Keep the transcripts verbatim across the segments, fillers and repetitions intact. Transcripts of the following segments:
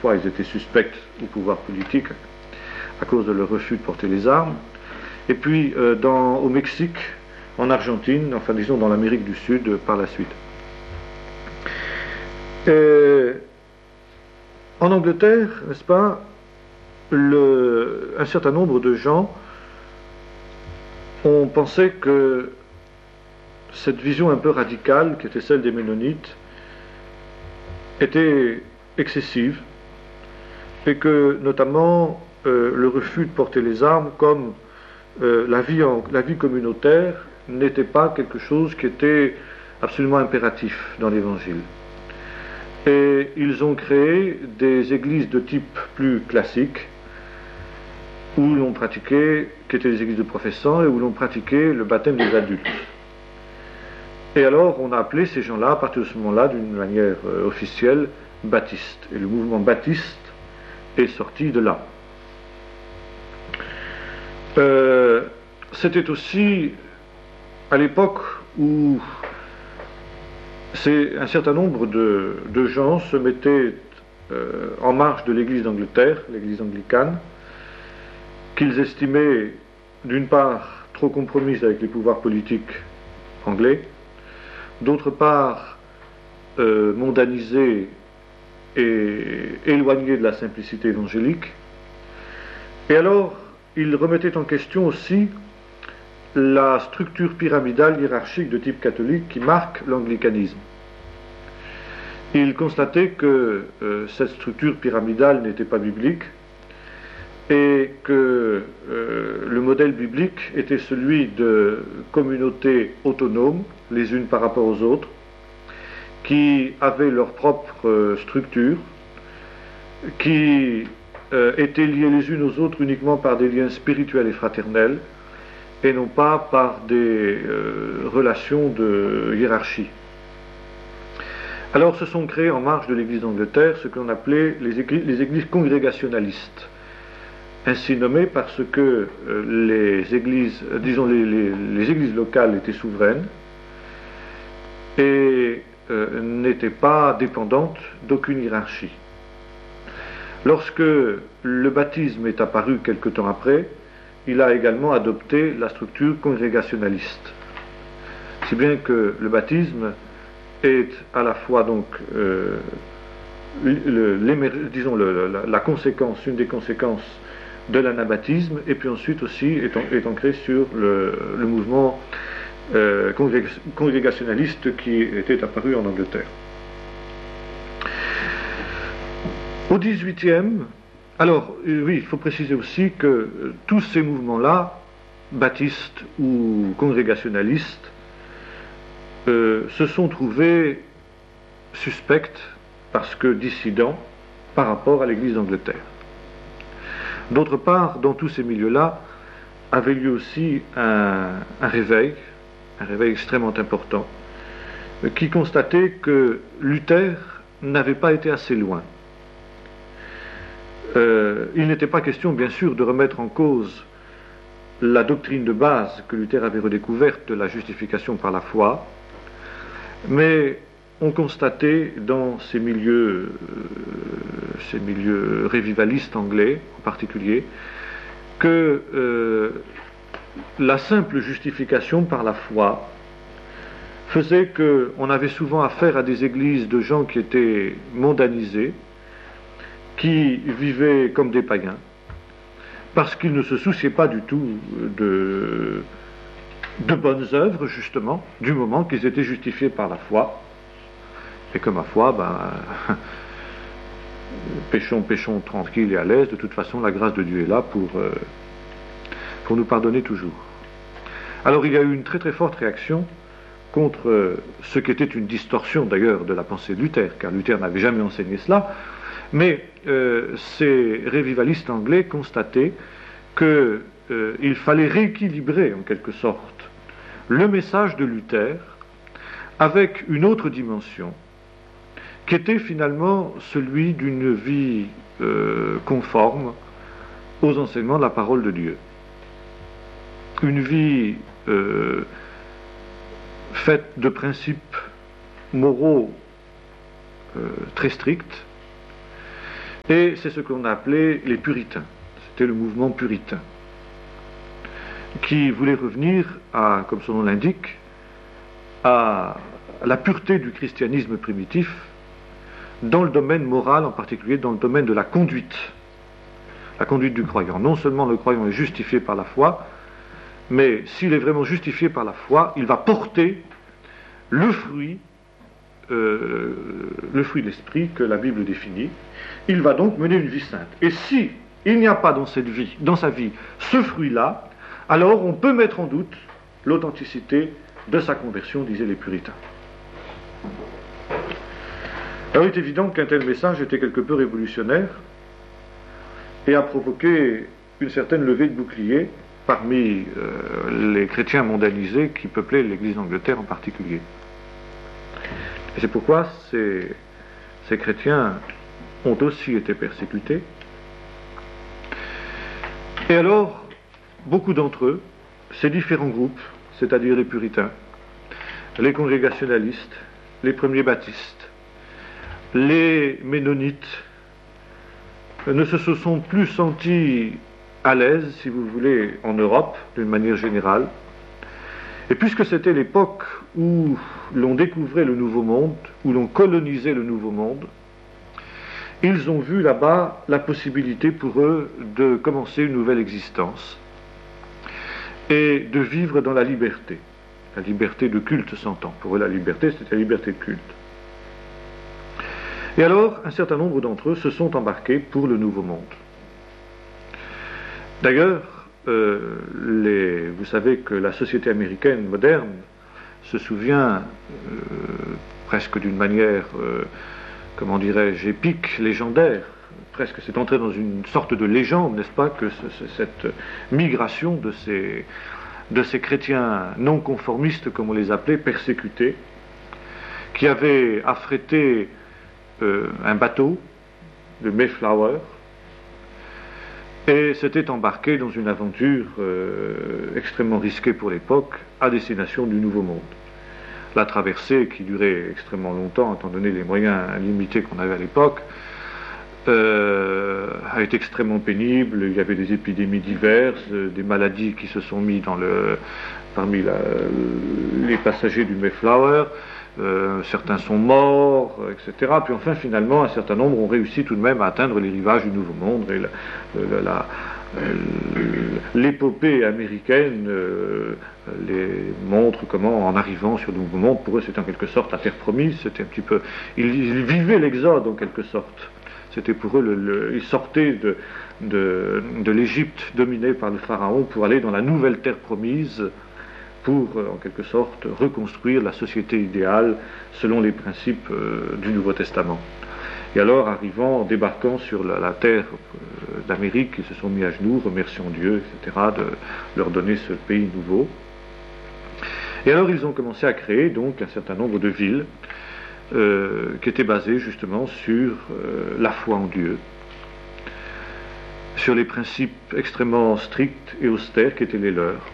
fois ils étaient suspects au pouvoir politique à cause de leur refus de porter les armes. Et puis euh, dans, au Mexique, en Argentine, enfin disons dans l'Amérique du Sud euh, par la suite. Et en Angleterre, n'est-ce pas, le, un certain nombre de gens ont pensé que cette vision un peu radicale, qui était celle des Ménonites, était excessive, et que notamment euh, le refus de porter les armes, comme euh, la vie en, la vie communautaire, n'était pas quelque chose qui était absolument impératif dans l'Évangile. Et ils ont créé des églises de type plus classique, où l'on pratiquait, qui étaient des églises de professants, et où l'on pratiquait le baptême des adultes. Et alors on a appelé ces gens-là, à partir de ce moment-là, d'une manière euh, officielle, baptistes. Et le mouvement baptiste est sorti de là. Euh, c'était aussi à l'époque où c'est un certain nombre de, de gens se mettaient euh, en marge de l'Église d'Angleterre, l'Église anglicane, qu'ils estimaient d'une part trop compromise avec les pouvoirs politiques anglais, d'autre part euh, mondanisée et éloignée de la simplicité évangélique. Et alors, ils remettaient en question aussi la structure pyramidale hiérarchique de type catholique qui marque l'anglicanisme. Ils constataient que euh, cette structure pyramidale n'était pas biblique et que euh, le modèle biblique était celui de communautés autonomes, les unes par rapport aux autres, qui avaient leur propre euh, structure, qui euh, étaient liées les unes aux autres uniquement par des liens spirituels et fraternels, et non pas par des euh, relations de hiérarchie. Alors se sont créées en marge de l'Église d'Angleterre ce qu'on appelait les églises, les églises congrégationalistes, ainsi nommées parce que euh, les églises, euh, disons les, les, les églises locales étaient souveraines et euh, n'étaient pas dépendantes d'aucune hiérarchie. Lorsque le baptisme est apparu quelque temps après, il a également adopté la structure congrégationaliste. Si bien que le baptisme est à la fois donc euh, le, disons le, la, la conséquence, une des conséquences de l'anabaptisme, et puis ensuite aussi est, en, est ancré sur le, le mouvement euh, congrégationaliste qui était apparu en Angleterre. Au dix-huitième, alors euh, oui, il faut préciser aussi que euh, tous ces mouvements-là, baptistes ou congrégationalistes, euh, se sont trouvés suspects parce que dissidents par rapport à l'Église d'Angleterre. D'autre part, dans tous ces milieux-là, avait lieu aussi un, un réveil, un réveil extrêmement important, euh, qui constatait que Luther n'avait pas été assez loin. Euh, il n'était pas question, bien sûr, de remettre en cause la doctrine de base que Luther avait redécouverte de la justification par la foi, mais on constatait dans ces milieux, euh, ces milieux révivalistes anglais en particulier, que euh, la simple justification par la foi faisait qu'on avait souvent affaire à des églises de gens qui étaient mondanisés, qui vivaient comme des païens, parce qu'ils ne se souciaient pas du tout de, de bonnes œuvres, justement, du moment qu'ils étaient justifiés par la foi, et que ma foi, ben, péchons, péchons tranquille et à l'aise, de toute façon la grâce de Dieu est là pour, euh, pour nous pardonner toujours. Alors il y a eu une très très forte réaction contre euh, ce qui était une distorsion d'ailleurs de la pensée de Luther, car Luther n'avait jamais enseigné cela. Mais euh, ces révivalistes anglais constataient qu'il euh, fallait rééquilibrer en quelque sorte le message de Luther avec une autre dimension qui était finalement celui d'une vie euh, conforme aux enseignements de la parole de Dieu. Une vie euh, faite de principes moraux euh, très stricts, Et c'est ce qu'on a appelé les puritains. C'était le mouvement puritain, qui voulait revenir à, comme son nom l'indique, à la pureté du christianisme primitif, dans le domaine moral, en particulier dans le domaine de la conduite, la conduite du croyant. Non seulement le croyant est justifié par la foi, mais s'il est vraiment justifié par la foi, il va porter le fruit, euh, le fruit de l'esprit que la Bible définit. Il va donc mener une vie sainte. Et si il n'y a pas dans cette vie, dans sa vie, ce fruit-là, alors on peut mettre en doute l'authenticité de sa conversion, disaient les puritains. Alors il est évident qu'un tel message était quelque peu révolutionnaire et a provoqué une certaine levée de boucliers parmi euh, les chrétiens mondialisés qui peuplaient l'Église d'Angleterre en particulier. Et c'est pourquoi ces, ces chrétiens ont aussi été persécutés. Et alors, beaucoup d'entre eux, ces différents groupes, c'est-à-dire les puritains, les congrégationalistes, les premiers baptistes, les ménonites, ne se sont plus sentis à l'aise, si vous voulez, en Europe, d'une manière générale. Et puisque c'était l'époque où l'on découvrait le Nouveau Monde, où l'on colonisait le Nouveau Monde, ils ont vu là-bas la possibilité pour eux de commencer une nouvelle existence et de vivre dans la liberté. La liberté de culte s'entend. Pour eux, la liberté, c'était la liberté de culte. Et alors, un certain nombre d'entre eux se sont embarqués pour le Nouveau Monde. D'ailleurs, euh, les, vous savez que la société américaine moderne se souvient euh, presque d'une manière, euh, comment dirais-je, épique, légendaire, presque c'est entré dans une sorte de légende, n'est-ce pas, que ce, cette migration de ces, de ces chrétiens non conformistes, comme on les appelait, persécutés, qui avaient affrété euh, un bateau, le Mayflower, et s'étaient embarqués dans une aventure euh, extrêmement risquée pour l'époque, à destination du Nouveau Monde. La traversée, qui durait extrêmement longtemps, étant donné les moyens limités qu'on avait à l'époque, euh, a été extrêmement pénible. Il y avait des épidémies diverses, euh, des maladies qui se sont mises dans le, parmi la, les passagers du Mayflower. Euh, certains sont morts, et cetera. Puis enfin, finalement, un certain nombre ont réussi tout de même à atteindre les rivages du Nouveau Monde. Et la, la, la, l'épopée américaine euh, les montre comment, en arrivant sur le Nouveau Monde, pour eux, c'était en quelque sorte la terre promise. C'était un petit peu, ils, ils vivaient l'exode en quelque sorte. C'était pour eux, le, le, ils sortaient de, de, de l'Égypte dominée par le pharaon pour aller dans la nouvelle terre promise, pour, en quelque sorte, reconstruire la société idéale selon les principes euh, du Nouveau Testament. Et alors, arrivant, débarquant sur la, la terre euh, d'Amérique, ils se sont mis à genoux, remerciant Dieu, et cetera, de leur donner ce pays nouveau. Et alors, ils ont commencé à créer, donc, un certain nombre de villes euh, qui étaient basées, justement, sur euh, la foi en Dieu, sur les principes extrêmement stricts et austères qui étaient les leurs,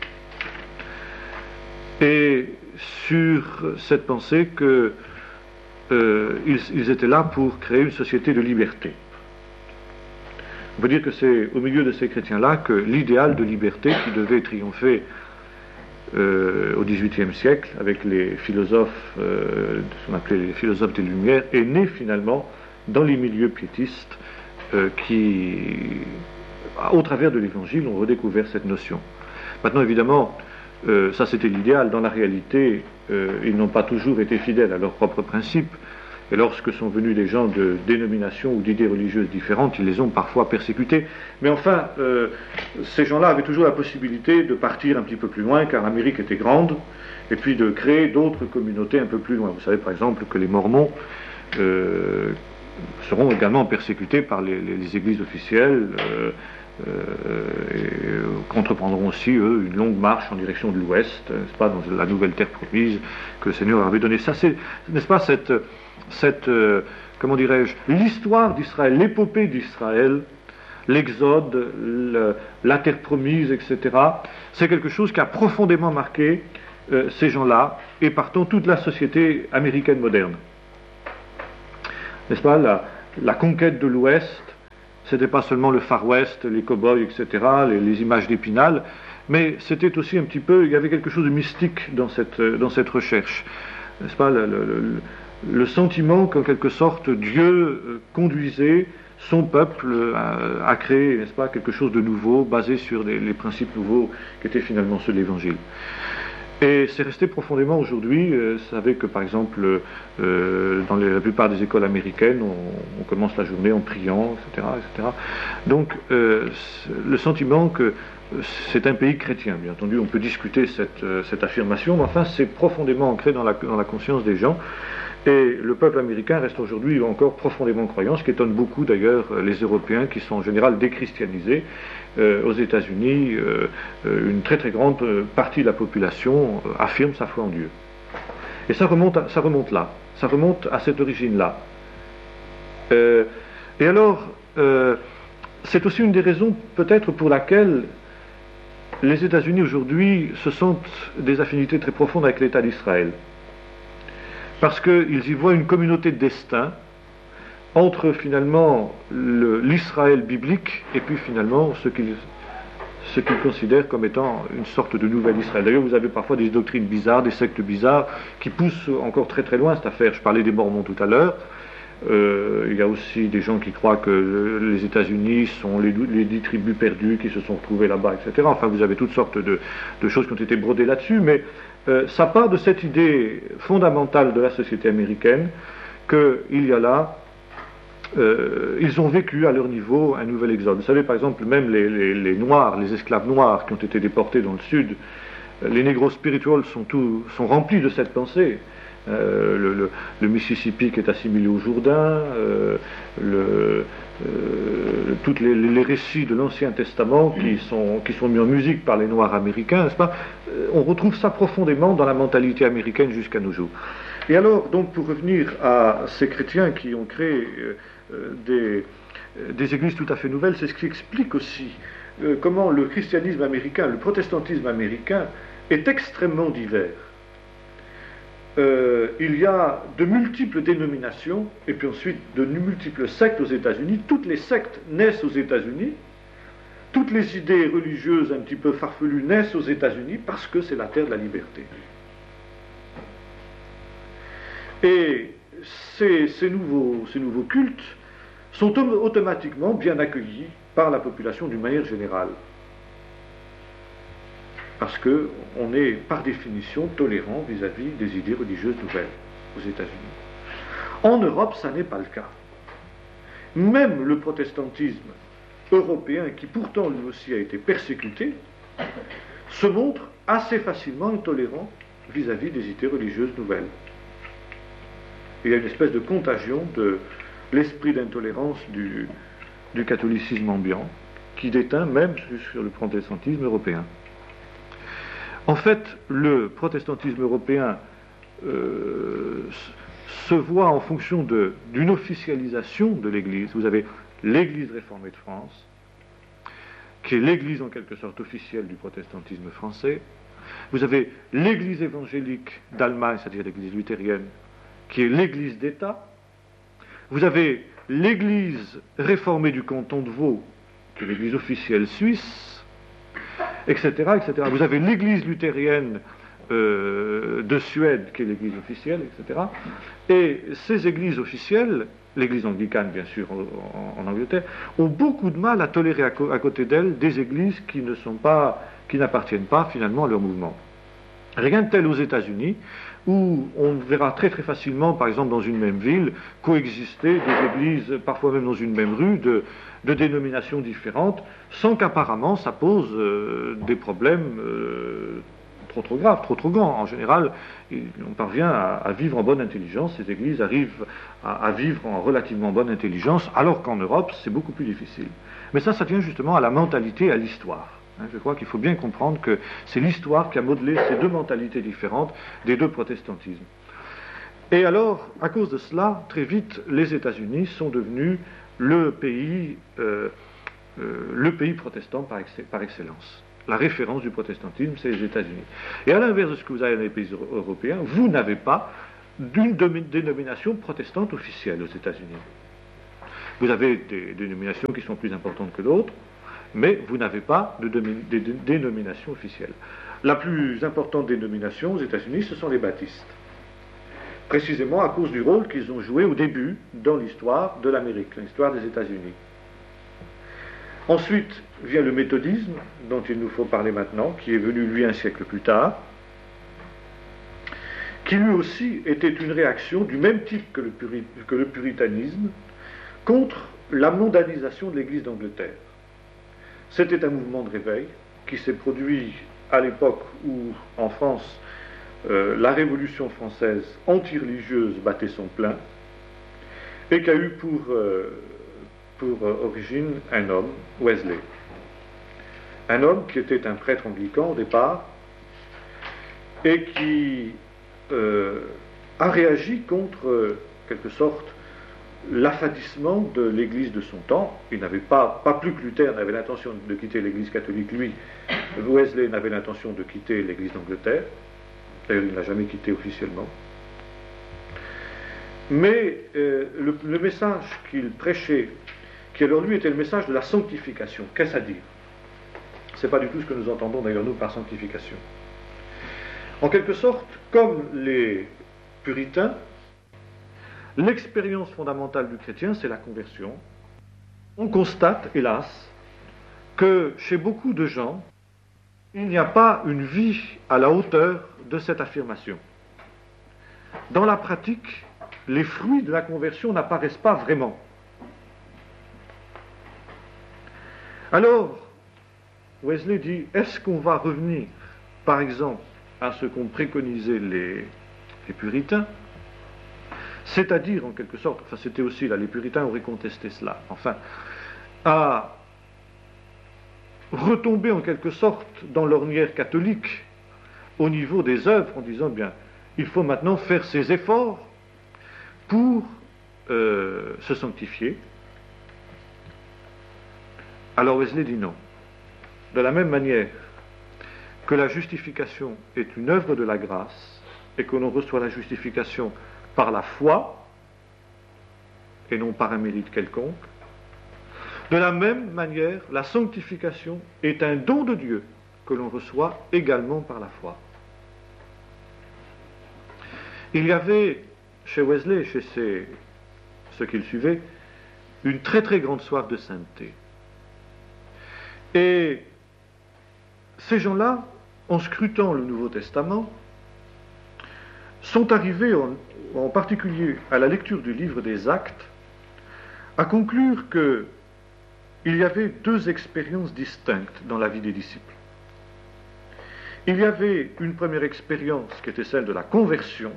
et sur cette pensée que euh, ils, ils étaient là pour créer une société de liberté. On peut dire que c'est au milieu de ces chrétiens-là que l'idéal de liberté qui devait triompher euh, au dix-huitième siècle avec les philosophes, euh, ce qu'on appelait les philosophes des Lumières, est né finalement dans les milieux piétistes euh, qui, au travers de l'Évangile, ont redécouvert cette notion. Maintenant, évidemment, Euh, ça c'était l'idéal. Dans la réalité, euh, ils n'ont pas toujours été fidèles à leurs propres principes, et lorsque sont venus des gens de dénominations ou d'idées religieuses différentes, ils les ont parfois persécutés. Mais enfin, euh, ces gens-là avaient toujours la possibilité de partir un petit peu plus loin, car l'Amérique était grande, et puis de créer d'autres communautés un peu plus loin. Vous savez par exemple que les Mormons euh, seront également persécutés par les, les, les églises officielles, euh, Euh, et entreprendront aussi, eux, une longue marche en direction de l'ouest, n'est-ce pas, dans la nouvelle terre promise que le Seigneur avait donnée. Ça, c'est, n'est-ce pas, cette, cette euh, comment dirais-je, l'histoire d'Israël, l'épopée d'Israël, l'exode, le, la terre promise, et cetera, c'est quelque chose qui a profondément marqué euh, ces gens-là, et partant toute la société américaine moderne. N'est-ce pas, la, la conquête de l'ouest, Ce n'était pas seulement le Far West, les cow-boys, et cetera, les, les images d'Épinal, mais c'était aussi un petit peu, il y avait quelque chose de mystique dans cette, dans cette recherche. N'est-ce pas, le, le, le sentiment qu'en quelque sorte Dieu conduisait son peuple à, à créer, n'est-ce pas, quelque chose de nouveau, basé sur les, les principes nouveaux qui étaient finalement ceux de l'Évangile. Et c'est resté profondément aujourd'hui. Euh, vous savez que par exemple, euh, dans les, la plupart des écoles américaines, on, on commence la journée en priant, et cetera, et cetera. Donc, euh, le sentiment que c'est un pays chrétien, bien entendu, on peut discuter cette, euh, cette affirmation, mais enfin, c'est profondément ancré dans la, dans la conscience des gens. Et le peuple américain reste aujourd'hui encore profondément croyant, ce qui étonne beaucoup d'ailleurs les Européens qui sont en général déchristianisés. Euh, aux États-Unis, euh, une très très grande partie de la population euh, affirme sa foi en Dieu. Et ça remonte, à, ça remonte là, ça remonte à cette origine-là. Euh, et alors, euh, c'est aussi une des raisons peut-être pour laquelle les États-Unis aujourd'hui se sentent des affinités très profondes avec l'État d'Israël. Parce qu'ils y voient une communauté de destin entre finalement le, l'Israël biblique et puis finalement ce qu'ils ce qu'ils considèrent comme étant une sorte de nouvel Israël. D'ailleurs, vous avez parfois des doctrines bizarres, des sectes bizarres qui poussent encore très très loin cette affaire. Je parlais des Mormons tout à l'heure. Euh, il y a aussi des gens qui croient que les États-Unis sont les, les dix tribus perdues qui se sont retrouvées là-bas, et cetera. Enfin, vous avez toutes sortes de, de choses qui ont été brodées là-dessus, mais euh, ça part de cette idée fondamentale de la société américaine qu'il y a là Euh, ils ont vécu à leur niveau un nouvel exode. Vous savez, par exemple, même les, les, les Noirs, les esclaves noirs qui ont été déportés dans le Sud, les négros spirituels sont, tout, sont remplis de cette pensée. Euh, le, le, le Mississippi qui est assimilé au Jourdain, euh, le, euh, tous les, les récits de l'Ancien Testament qui sont, qui sont mis en musique par les Noirs américains, n'est-ce pas ? On retrouve ça profondément dans la mentalité américaine jusqu'à nos jours. Et alors, donc, pour revenir à ces chrétiens qui ont créé euh, des, des églises tout à fait nouvelles, c'est ce qui explique aussi euh, comment le christianisme américain, le protestantisme américain est extrêmement divers. Euh, il y a de multiples dénominations et puis ensuite de multiples sectes aux États-Unis. Toutes les sectes naissent aux États-Unis. Toutes les idées religieuses un petit peu farfelues naissent aux États-Unis parce que c'est la terre de la liberté. Et ces, ces, nouveaux, ces nouveaux cultes sont automatiquement bien accueillis par la population d'une manière générale. Parce qu'on est par définition tolérant vis-à-vis des idées religieuses nouvelles aux États-Unis. En Europe, ça n'est pas le cas. Même le protestantisme européen, qui pourtant lui aussi a été persécuté, se montre assez facilement intolérant vis-à-vis des idées religieuses nouvelles. Il y a une espèce de contagion de l'esprit d'intolérance du, du catholicisme ambiant qui déteint même sur le protestantisme européen. En fait, le protestantisme européen euh, se voit en fonction de, d'une officialisation de l'Église. Vous avez l'Église réformée de France, qui est l'Église en quelque sorte officielle du protestantisme français. Vous avez l'Église évangélique d'Allemagne, c'est-à-dire l'Église luthérienne, qui est l'Église d'État. Vous avez l'Église réformée du canton de Vaud, qui est l'Église officielle suisse, et cetera, et cetera. Vous avez l'Église luthérienne euh, de Suède, qui est l'Église officielle, et cetera. Et ces églises officielles, l'Église anglicane bien sûr en, en, en Angleterre, ont beaucoup de mal à tolérer à, co- à côté d'elles des églises qui ne sont pas, qui n'appartiennent pas finalement à leur mouvement. Rien de tel aux États-Unis, où on verra très très facilement, par exemple dans une même ville, coexister des églises, parfois même dans une même rue, de, de dénominations différentes, sans qu'apparemment ça pose euh, des problèmes euh, trop trop graves, trop trop grands. En général, on parvient à, à vivre en bonne intelligence, ces églises arrivent à, à vivre en relativement bonne intelligence, alors qu'en Europe, c'est beaucoup plus difficile. Mais ça, ça tient justement à la mentalité, à l'histoire. Je crois qu'il faut bien comprendre que c'est l'histoire qui a modelé ces deux mentalités différentes des deux protestantismes. Et alors, à cause de cela, très vite, les États-Unis sont devenus le pays, euh, euh, le pays protestant par, ex- par excellence. La référence du protestantisme, c'est les États-Unis. Et à l'inverse de ce que vous avez dans les pays européens, vous n'avez pas d'une dénomination protestante officielle aux États-Unis. Vous avez des dénominations qui sont plus importantes que d'autres, mais vous n'avez pas de, de, de, de dénomination officielle. La plus importante dénomination aux États-Unis, ce sont les baptistes. Précisément à cause du rôle qu'ils ont joué au début dans l'histoire de l'Amérique, l'histoire des États-Unis. Ensuite vient le méthodisme, dont il nous faut parler maintenant, qui est venu lui un siècle plus tard, qui lui aussi était une réaction du même type que le, puri- que le puritanisme contre la mondanisation de l'Église d'Angleterre. C'était un mouvement de réveil qui s'est produit à l'époque où, en France, euh, la Révolution française anti-religieuse battait son plein, et qui a eu pour, euh, pour euh, origine un homme, Wesley. Un homme qui était un prêtre anglican au départ, et qui euh, a réagi contre, euh, quelque sorte, l'affadissement de l'Église de son temps. Il n'avait pas, pas plus que Luther n'avait l'intention de quitter l'Église catholique, lui, Wesley n'avait l'intention de quitter l'Église d'Angleterre. D'ailleurs, il ne l'a jamais quitté officiellement. Mais euh, le, le message qu'il prêchait, qui alors lui était le message de la sanctification, qu'est-ce à dire? Ce n'est pas du tout ce que nous entendons d'ailleurs nous par sanctification. En quelque sorte, comme les puritains, l'expérience fondamentale du chrétien, c'est la conversion. On constate, hélas, que chez beaucoup de gens, il n'y a pas une vie à la hauteur de cette affirmation. Dans la pratique, les fruits de la conversion n'apparaissent pas vraiment. Alors, Wesley dit, est-ce qu'on va revenir, par exemple, à ce qu'ont préconisé les, les puritains, c'est-à-dire, en quelque sorte, enfin c'était aussi là, les puritains auraient contesté cela, enfin, à retomber en quelque sorte dans l'ornière catholique au niveau des œuvres en disant, bien, il faut maintenant faire ses efforts pour euh, se sanctifier. Alors Wesley dit non. De la même manière que la justification est une œuvre de la grâce et que l'on reçoit la justification par la foi et non par un mérite quelconque, de la même manière, la sanctification est un don de Dieu que l'on reçoit également par la foi. Il y avait chez Wesley et chez ses, ceux qui le suivaient une très très grande soif de sainteté. Et ces gens-là, en scrutant le Nouveau Testament, sont arrivés, en, en particulier à la lecture du livre des Actes, à conclure que il y avait deux expériences distinctes dans la vie des disciples. Il y avait une première expérience qui était celle de la conversion,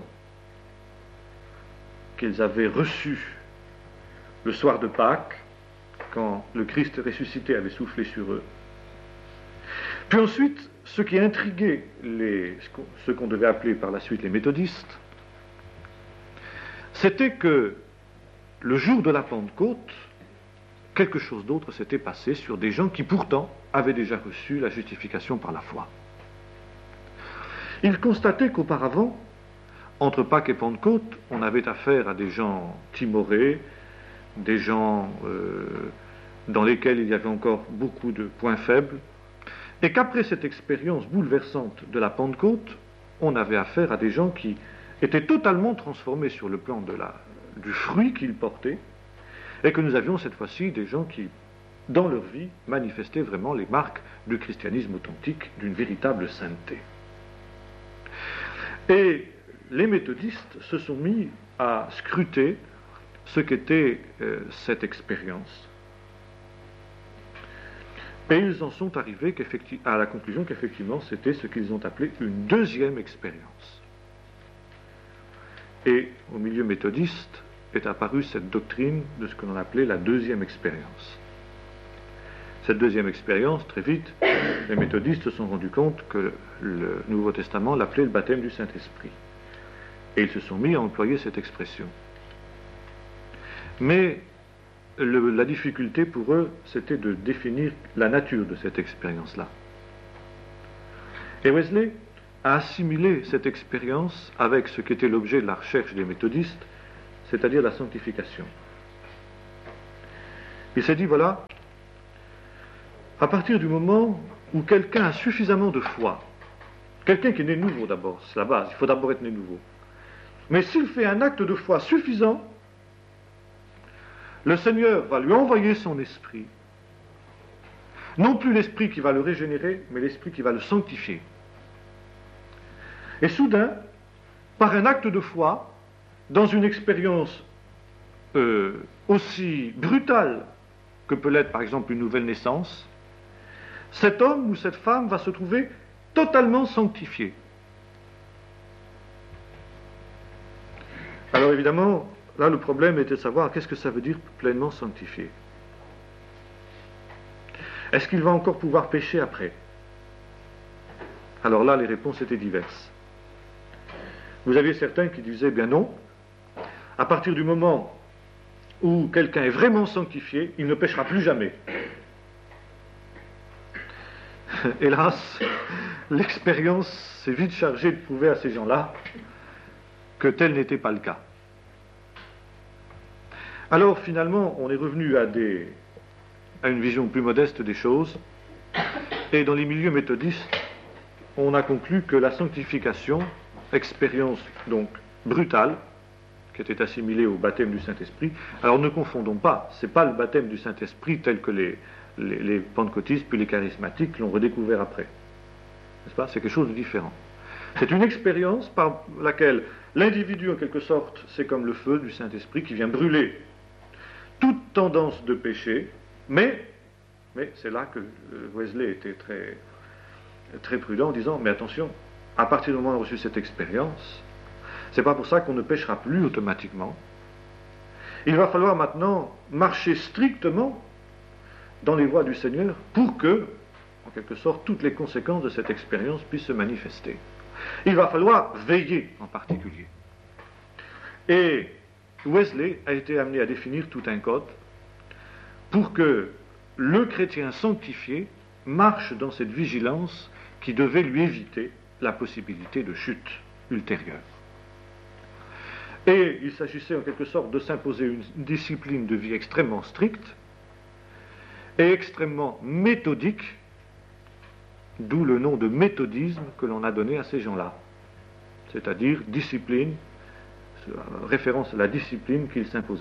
qu'ils avaient reçue le soir de Pâques, quand le Christ ressuscité avait soufflé sur eux. Puis ensuite, ce qui intriguait les, ce qu'on devait appeler par la suite les méthodistes, c'était que le jour de la Pentecôte, quelque chose d'autre s'était passé sur des gens qui pourtant avaient déjà reçu la justification par la foi. Ils constataient qu'auparavant, entre Pâques et Pentecôte, on avait affaire à des gens timorés, des gens euh, dans lesquels il y avait encore beaucoup de points faibles, et qu'après cette expérience bouleversante de la Pentecôte, on avait affaire à des gens qui étaient totalement transformés sur le plan de la, du fruit qu'ils portaient, et que nous avions cette fois-ci des gens qui, dans leur vie, manifestaient vraiment les marques du christianisme authentique, d'une véritable sainteté. Et les méthodistes se sont mis à scruter ce qu'était euh, cette expérience. Et ils en sont arrivés à la conclusion qu'effectivement c'était ce qu'ils ont appelé une deuxième expérience. Et au milieu méthodiste est apparue cette doctrine de ce que l'on appelait la deuxième expérience. Cette deuxième expérience, très vite, les méthodistes se sont rendus compte que le Nouveau Testament l'appelait le baptême du Saint-Esprit. Et ils se sont mis à employer cette expression. Mais le, la difficulté pour eux, c'était de définir la nature de cette expérience-là. Et Wesley a assimilé cette expérience avec ce qui était l'objet de la recherche des méthodistes, c'est-à-dire la sanctification. Il s'est dit, voilà, à partir du moment où quelqu'un a suffisamment de foi, quelqu'un qui est né nouveau d'abord, c'est la base, il faut d'abord être né nouveau, mais s'il fait un acte de foi suffisant, le Seigneur va lui envoyer son esprit, non plus l'esprit qui va le régénérer, mais l'esprit qui va le sanctifier. Et soudain, par un acte de foi, dans une expérience euh, aussi brutale que peut l'être par exemple une nouvelle naissance, cet homme ou cette femme va se trouver totalement sanctifié. Alors évidemment, là le problème était de savoir qu'est-ce que ça veut dire pleinement sanctifié. Est-ce qu'il va encore pouvoir pécher après? Alors là, les réponses étaient diverses. Vous aviez certains qui disaient, bien non, à partir du moment où quelqu'un est vraiment sanctifié, il ne péchera plus jamais. Hélas, l'expérience s'est vite chargée de prouver à ces gens-là que tel n'était pas le cas. Alors finalement, on est revenu à, des, à une vision plus modeste des choses, et dans les milieux méthodistes, on a conclu que la sanctification, expérience donc brutale, qui était assimilée au baptême du Saint-Esprit, alors ne confondons pas, ce n'est pas le baptême du Saint-Esprit tel que les, les, les pentecôtistes puis les charismatiques l'ont redécouvert après. N'est-ce pas? C'est quelque chose de différent. C'est une expérience par laquelle l'individu, en quelque sorte, c'est comme le feu du Saint-Esprit qui vient brûler toute tendance de péché, mais, mais c'est là que Wesley était très, très prudent en disant, mais attention, à partir du moment où on a reçu cette expérience, c'est pas pour ça qu'on ne péchera plus automatiquement. Il va falloir maintenant marcher strictement dans les voies du Seigneur pour que, en quelque sorte, toutes les conséquences de cette expérience puissent se manifester. Il va falloir veiller en particulier. Et Wesley a été amené à définir tout un code pour que le chrétien sanctifié marche dans cette vigilance qui devait lui éviter la possibilité de chute ultérieure. Et il s'agissait en quelque sorte de s'imposer une discipline de vie extrêmement stricte et extrêmement méthodique, d'où le nom de méthodisme que l'on a donné à ces gens-là, c'est-à-dire discipline, référence à la discipline qu'ils s'imposaient.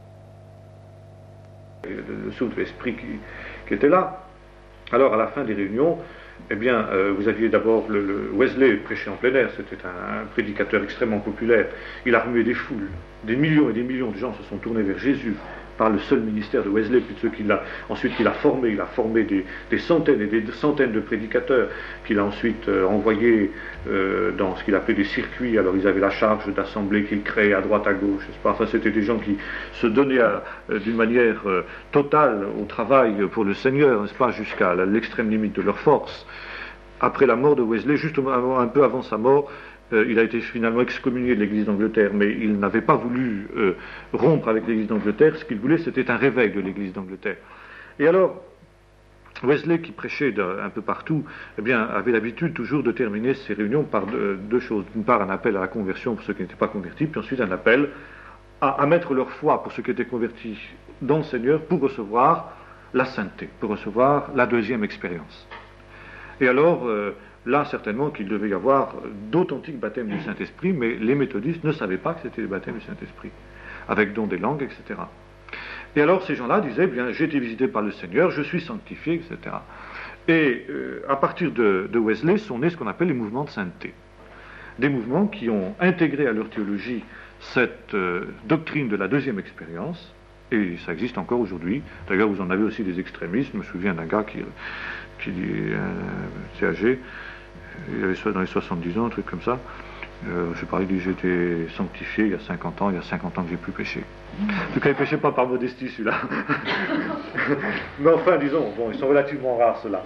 Le souffle de l'esprit qui, qui était là. Alors à la fin des réunions, eh bien, euh, vous aviez d'abord le, le Wesley prêché en plein air, c'était un, un prédicateur extrêmement populaire. Il a remué des foules, des millions et des millions de gens se sont tournés vers Jésus par le seul ministère de Wesley, puis de ceux qu'il a ensuite qu'il a formé. Il a formé des, des centaines et des centaines de prédicateurs qu'il a ensuite euh, envoyés euh, dans ce qu'il appelait des circuits. Alors ils avaient la charge d'assembler qu'il créait à droite à gauche, n'est-ce pas? Enfin, c'était des gens qui se donnaient euh, d'une manière euh, totale au travail pour le Seigneur, n'est-ce pas, jusqu'à l'extrême limite de leur force. Après la mort de Wesley, juste un peu avant sa mort, euh, il a été finalement excommunié de l'Église d'Angleterre, mais il n'avait pas voulu euh, rompre avec l'Église d'Angleterre. Ce qu'il voulait, c'était un réveil de l'Église d'Angleterre. Et alors, Wesley, qui prêchait un peu partout, eh bien, avait l'habitude toujours de terminer ses réunions par deux, deux choses. D'une part, un appel à la conversion pour ceux qui n'étaient pas convertis, puis ensuite un appel à, à mettre leur foi pour ceux qui étaient convertis dans le Seigneur pour recevoir la sainteté, pour recevoir la deuxième expérience. Et alors, euh, là, certainement qu'il devait y avoir d'authentiques baptêmes du Saint-Esprit, mais les méthodistes ne savaient pas que c'était des baptêmes du Saint-Esprit, avec don des langues, et cetera. Et alors, ces gens-là disaient, bien, j'ai été visité par le Seigneur, je suis sanctifié, et cetera. Et euh, à partir de, de Wesley sont nés ce qu'on appelle les mouvements de sainteté. Des mouvements qui ont intégré à leur théologie cette euh, doctrine de la deuxième expérience, et ça existe encore aujourd'hui. D'ailleurs, vous en avez aussi des extrémistes. Je me souviens d'un gars qui... qui dit, euh, âgé, il avait dans les soixante-dix ans, un truc comme ça. Euh, je sais pas, il dit, j'ai été sanctifié il y a cinquante ans, il y a cinquante ans que j'ai plus péché. En tout cas, il ne péchait pas par modestie, celui-là. Mais enfin, disons, bon, ils sont relativement rares, ceux-là.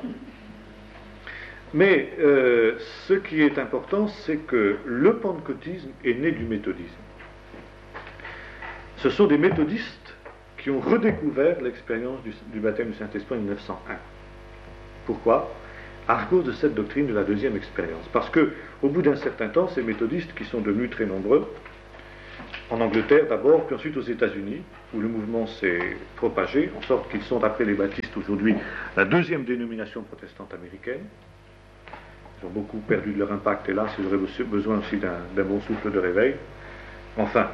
Mais euh, ce qui est important, c'est que le pentecôtisme est né du méthodisme. Ce sont des méthodistes qui ont redécouvert l'expérience du, du baptême du Saint-Esprit en mille neuf cent un. Pourquoi? À cause de cette doctrine de la deuxième expérience. Parce que, au bout d'un certain temps, ces méthodistes, qui sont devenus très nombreux, en Angleterre d'abord, puis ensuite aux États-Unis, où le mouvement s'est propagé, en sorte qu'ils sont, après les baptistes aujourd'hui, la deuxième dénomination protestante américaine. Ils ont beaucoup perdu de leur impact, hélas, ils auraient besoin aussi d'un bon souffle de réveil. Enfin,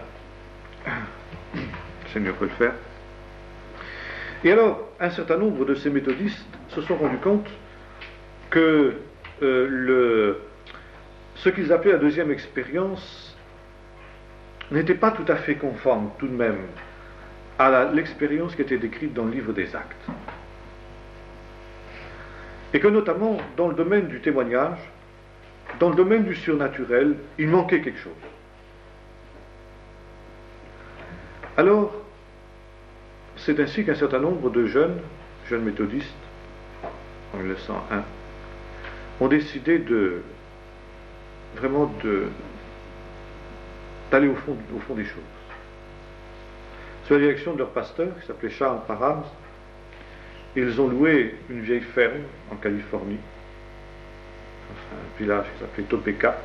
le Seigneur peut le faire. Et alors, un certain nombre de ces méthodistes se sont rendus compte que euh, le, ce qu'ils appelaient la deuxième expérience n'était pas tout à fait conforme, tout de même, à l'expérience qui était décrite dans le livre des Actes. Et que notamment, dans le domaine du témoignage, dans le domaine du surnaturel, il manquait quelque chose. Alors, c'est ainsi qu'un certain nombre de jeunes, jeunes méthodistes, en mille neuf cent un, ont décidé de, vraiment de, d'aller au fond, au fond des choses. Sous la direction de leur pasteur, qui s'appelait Charles Parham, ils ont loué une vieille ferme en Californie, dans un village qui s'appelait Topeka,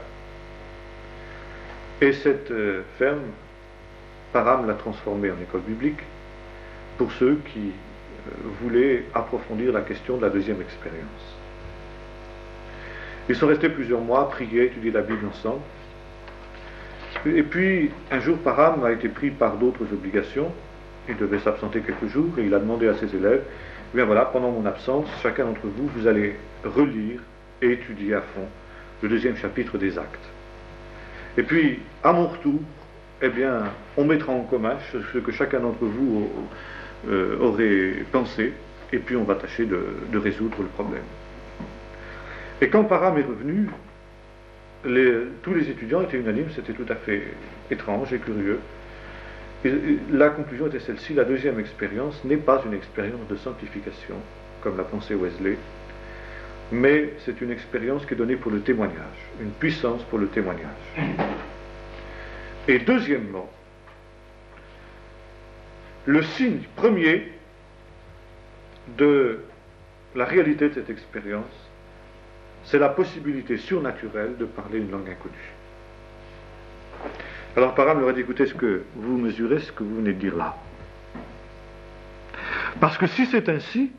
et cette euh, ferme, Parham l'a transformée en école biblique pour ceux qui euh, voulaient approfondir la question de la deuxième expérience. Ils sont restés plusieurs mois, prier, étudier la Bible ensemble. Et puis, un jour, Parham a été pris par d'autres obligations. Il devait s'absenter quelques jours et il a demandé à ses élèves, eh bien voilà, pendant mon absence, chacun d'entre vous, vous allez relire et étudier à fond le deuxième chapitre des Actes. Et puis, à mon retour, eh bien, on mettra en commun ce que chacun d'entre vous euh, aurait pensé, et puis on va tâcher de, de résoudre le problème. Et quand Parham est revenu, les, tous les étudiants étaient unanimes, c'était tout à fait étrange et curieux. Et la conclusion était celle-ci: la deuxième expérience n'est pas une expérience de sanctification, comme l'a pensé Wesley, mais c'est une expérience qui est donnée pour le témoignage, une puissance pour le témoignage. Et deuxièmement, le signe premier de la réalité de cette expérience, c'est la possibilité surnaturelle de parler une langue inconnue. Alors Parham leur a dit: écoutez, ce que vous mesurez, ce que vous venez de dire là. Parce que si c'est ainsi,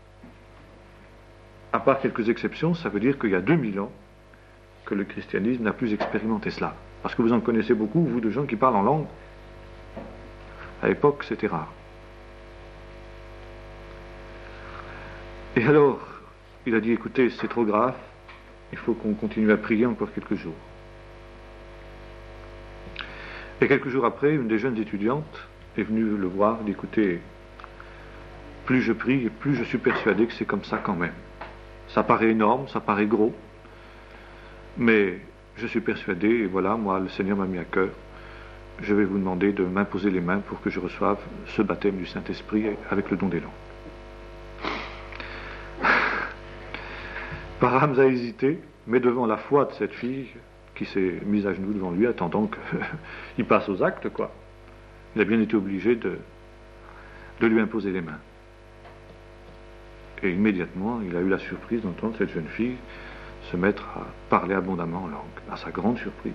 à part quelques exceptions, ça veut dire qu'il y a deux mille ans que le christianisme n'a plus expérimenté cela. Parce que vous en connaissez beaucoup, vous, de gens qui parlent en langue. À l'époque, c'était rare. Et alors, il a dit: écoutez, c'est trop grave, il faut qu'on continue à prier encore quelques jours. Et quelques jours après, une des jeunes étudiantes est venue le voir, dit: écoutez, plus je prie, plus je suis persuadé que c'est comme ça quand même. Ça paraît énorme, ça paraît gros, mais je suis persuadé, et voilà, moi, le Seigneur m'a mis à cœur, je vais vous demander de m'imposer les mains pour que je reçoive ce baptême du Saint-Esprit avec le don des langues. Parham a hésité, mais devant la foi de cette fille qui s'est mise à genoux devant lui, attendant qu'il passe aux actes, quoi. Il a bien été obligé de, de lui imposer les mains. Et immédiatement, il a eu la surprise d'entendre cette jeune fille se mettre à parler abondamment en langue, à sa grande surprise.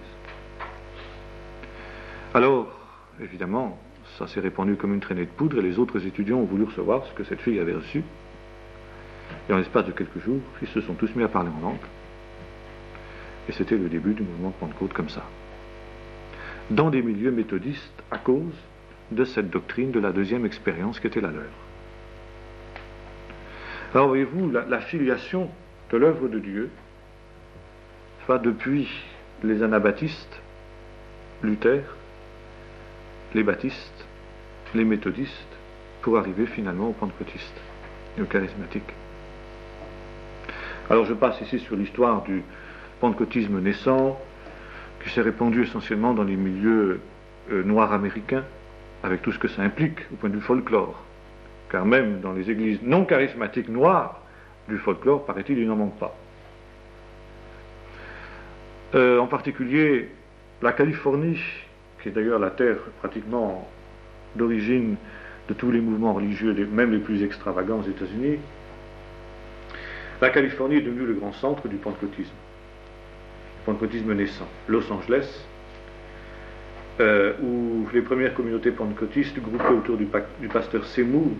Alors, évidemment, ça s'est répandu comme une traînée de poudre, et les autres étudiants ont voulu recevoir ce que cette fille avait reçu. Et en l'espace de quelques jours, ils se sont tous mis à parler en langue. Et c'était le début du mouvement de Pentecôte comme ça. Dans des milieux méthodistes, à cause de cette doctrine de la deuxième expérience qui était la leur. Alors voyez-vous, la, la filiation de l'œuvre de Dieu va depuis les anabaptistes, Luther, les baptistes, les méthodistes, pour arriver finalement aux pentecôtistes et aux charismatiques. Alors je passe ici sur l'histoire du pentecôtisme naissant, qui s'est répandu essentiellement dans les milieux euh, noirs américains, avec tout ce que ça implique au point de vue folklore. Car même dans les églises non charismatiques noires, du folklore, paraît-il, il n'en manque pas. Euh, en particulier, la Californie, qui est d'ailleurs la terre pratiquement d'origine de tous les mouvements religieux, même les plus extravagants aux États-Unis, la Californie est devenue le grand centre du pentecôtisme, le pentecôtisme naissant. Los Angeles euh, où les premières communautés pentecôtistes, groupées autour du, du pasteur Seymour,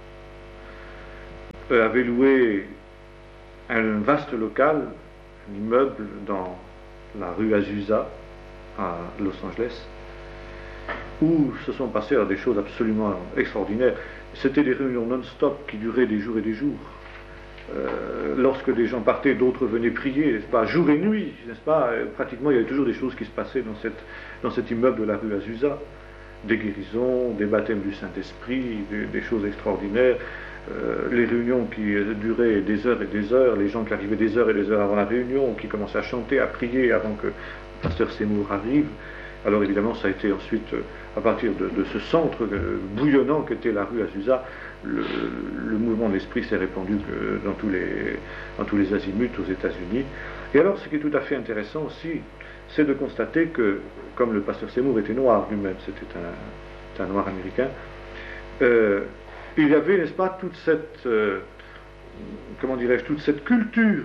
euh, avaient loué un vaste local, un immeuble dans la rue Azusa à Los Angeles, où se sont passées des choses absolument extraordinaires. C'était des réunions non-stop qui duraient des jours et des jours. Euh, lorsque des gens partaient, d'autres venaient prier, n'est-ce pas, jour et nuit, n'est-ce pas, pratiquement il y avait toujours des choses qui se passaient dans, cette, dans cet immeuble de la rue Azusa, des guérisons, des baptêmes du Saint-Esprit, des, des choses extraordinaires, euh, les réunions qui duraient des heures et des heures, les gens qui arrivaient des heures et des heures avant la réunion, qui commençaient à chanter, à prier avant que le pasteur Seymour arrive. Alors évidemment ça a été ensuite, à partir de, de ce centre bouillonnant qu'était la rue Azusa, Le, le mouvement de l'esprit s'est répandu dans tous, les, dans tous les azimuts aux États-Unis. Et alors, ce qui est tout à fait intéressant aussi, c'est de constater que, comme le pasteur Seymour était noir lui-même, c'était un, un noir américain, euh, il y avait, n'est-ce pas, toute cette, euh, comment dirais-je, toute cette culture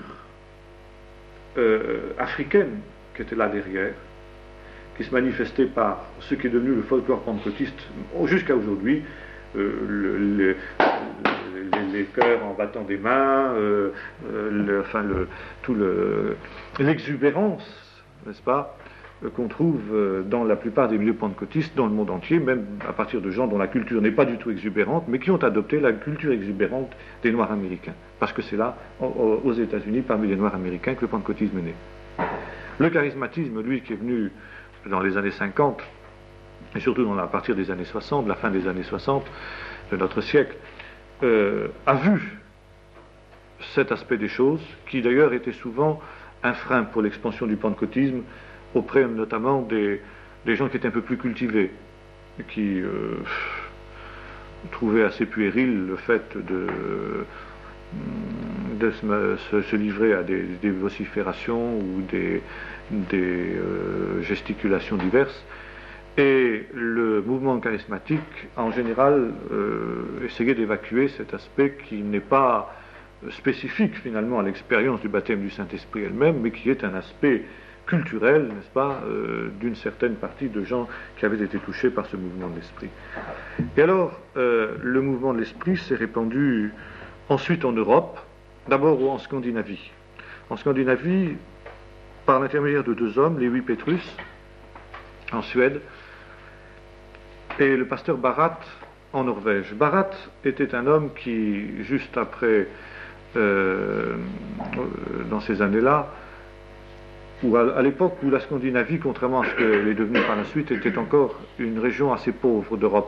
euh, africaine qui était là derrière, qui se manifestait par ce qui est devenu le folklore pentecôtiste jusqu'à aujourd'hui. Euh, le, le, les, les chœurs en battant des mains, euh, euh, le, enfin le, tout le, l'exubérance, n'est-ce pas, euh, qu'on trouve euh, dans la plupart des milieux pentecôtistes dans le monde entier, même à partir de gens dont la culture n'est pas du tout exubérante, mais qui ont adopté la culture exubérante des Noirs américains, parce que c'est là, aux, aux États-Unis, parmi les Noirs américains, que le pentecôtisme est né. Le charismatisme, lui, qui est venu dans les années cinquante, et surtout dans, à partir des années soixante, la fin des années soixante de notre siècle, euh, a vu cet aspect des choses, qui d'ailleurs était souvent un frein pour l'expansion du pentecôtisme, auprès notamment des, des gens qui étaient un peu plus cultivés, qui euh, trouvaient assez puéril le fait de, de se, se livrer à des, des vociférations ou des, des euh, gesticulations diverses. Et le mouvement charismatique, en général, euh, essayait d'évacuer cet aspect qui n'est pas spécifique finalement à l'expérience du baptême du Saint-Esprit elle-même, mais qui est un aspect culturel, n'est-ce pas, euh, d'une certaine partie de gens qui avaient été touchés par ce mouvement de l'Esprit. Et alors, euh, le mouvement de l'Esprit s'est répandu ensuite en Europe, d'abord en Scandinavie. En Scandinavie, par l'intermédiaire de deux hommes, Lewi Petrus, en Suède, et le pasteur Barat en Norvège. Barat était un homme qui, juste après, euh, dans ces années-là, ou à, à l'époque où la Scandinavie, contrairement à ce qu'elle est devenue par la suite, était encore une région assez pauvre d'Europe.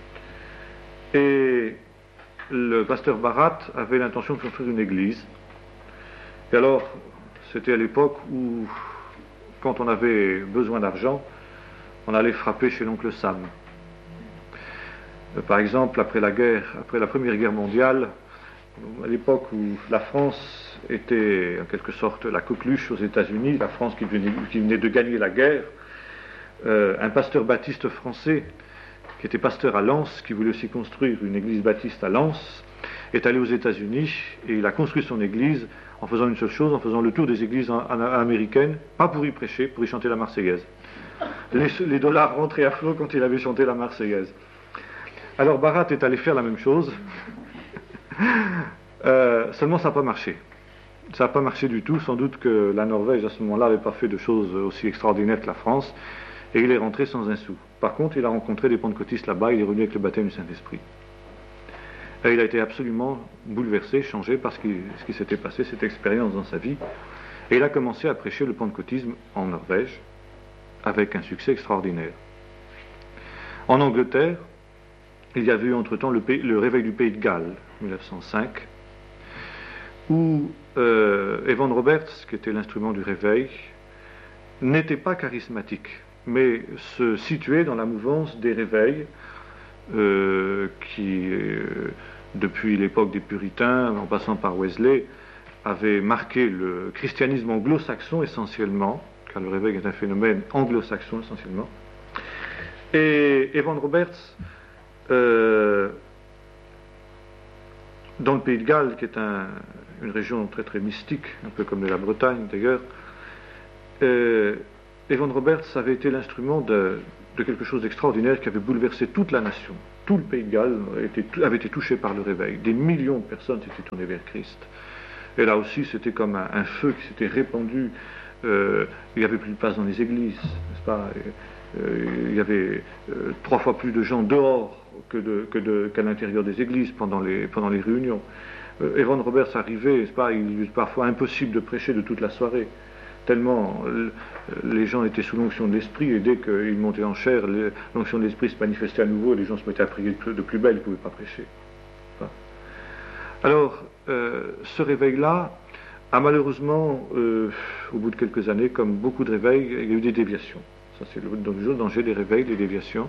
Et le pasteur Barat avait l'intention de construire une église. Et alors, c'était à l'époque où, quand on avait besoin d'argent, on allait frapper chez l'oncle Sam. Par exemple, après la guerre, après la Première Guerre mondiale, à l'époque où la France était en quelque sorte la coqueluche aux États-Unis, la France qui venait, qui venait de gagner la guerre, euh, un pasteur baptiste français, qui était pasteur à Lens, qui voulait aussi construire une église baptiste à Lens, est allé aux États-Unis et il a construit son église en faisant une seule chose, en faisant le tour des églises en, en, américaines, pas pour y prêcher, pour y chanter la Marseillaise. Les, les dollars rentraient à flot quand il avait chanté la Marseillaise. Alors Barat est allé faire la même chose, euh, seulement ça n'a pas marché. Ça n'a pas marché du tout, sans doute que la Norvège à ce moment-là n'avait pas fait de choses aussi extraordinaires que la France, et il est rentré sans un sou. Par contre, il a rencontré des pentecôtistes là-bas, il est revenu avec le baptême du Saint-Esprit. Et il a été absolument bouleversé, changé par ce qui, ce qui s'était passé, cette expérience dans sa vie, et il a commencé à prêcher le pentecôtisme en Norvège, avec un succès extraordinaire. En Angleterre, il y avait eu entre-temps le, pays, le réveil du Pays de Galles, mille neuf cent cinq, où euh, Evan Roberts, qui était l'instrument du réveil, n'était pas charismatique, mais se situait dans la mouvance des réveils euh, qui, euh, depuis l'époque des Puritains, en passant par Wesley, avait marqué le christianisme anglo-saxon essentiellement, car le réveil est un phénomène anglo-saxon essentiellement. Et Evan Roberts, Euh, dans le Pays de Galles, qui est un, une région très très mystique, un peu comme la Bretagne d'ailleurs, euh, Evan Roberts avait été l'instrument de, de quelque chose d'extraordinaire qui avait bouleversé toute la nation. Tout le pays de Galles était, avait été touché par le réveil. Des millions de personnes s'étaient tournées vers Christ. Et là aussi, c'était comme un, un feu qui s'était répandu. Euh, il n'y avait plus de place dans les églises, n'est-ce pas? euh, Il y avait euh, trois fois plus de gens dehors que de, que de, qu'à l'intérieur des églises pendant les, pendant les réunions. Euh, Evan Roberts arrivait, n'est-ce pas? Il est parfois impossible de prêcher de toute la soirée. Tellement les gens étaient sous l'onction de l'esprit, et dès qu'ils montaient en chair, l'onction de l'esprit se manifestait à nouveau, et les gens se mettaient à prier de plus belle, ils ne pouvaient pas prêcher. Enfin. Alors, euh, ce réveil-là a malheureusement, euh, au bout de quelques années, comme beaucoup de réveils, il y a eu des déviations. Ça, c'est le, le danger des réveils, des déviations.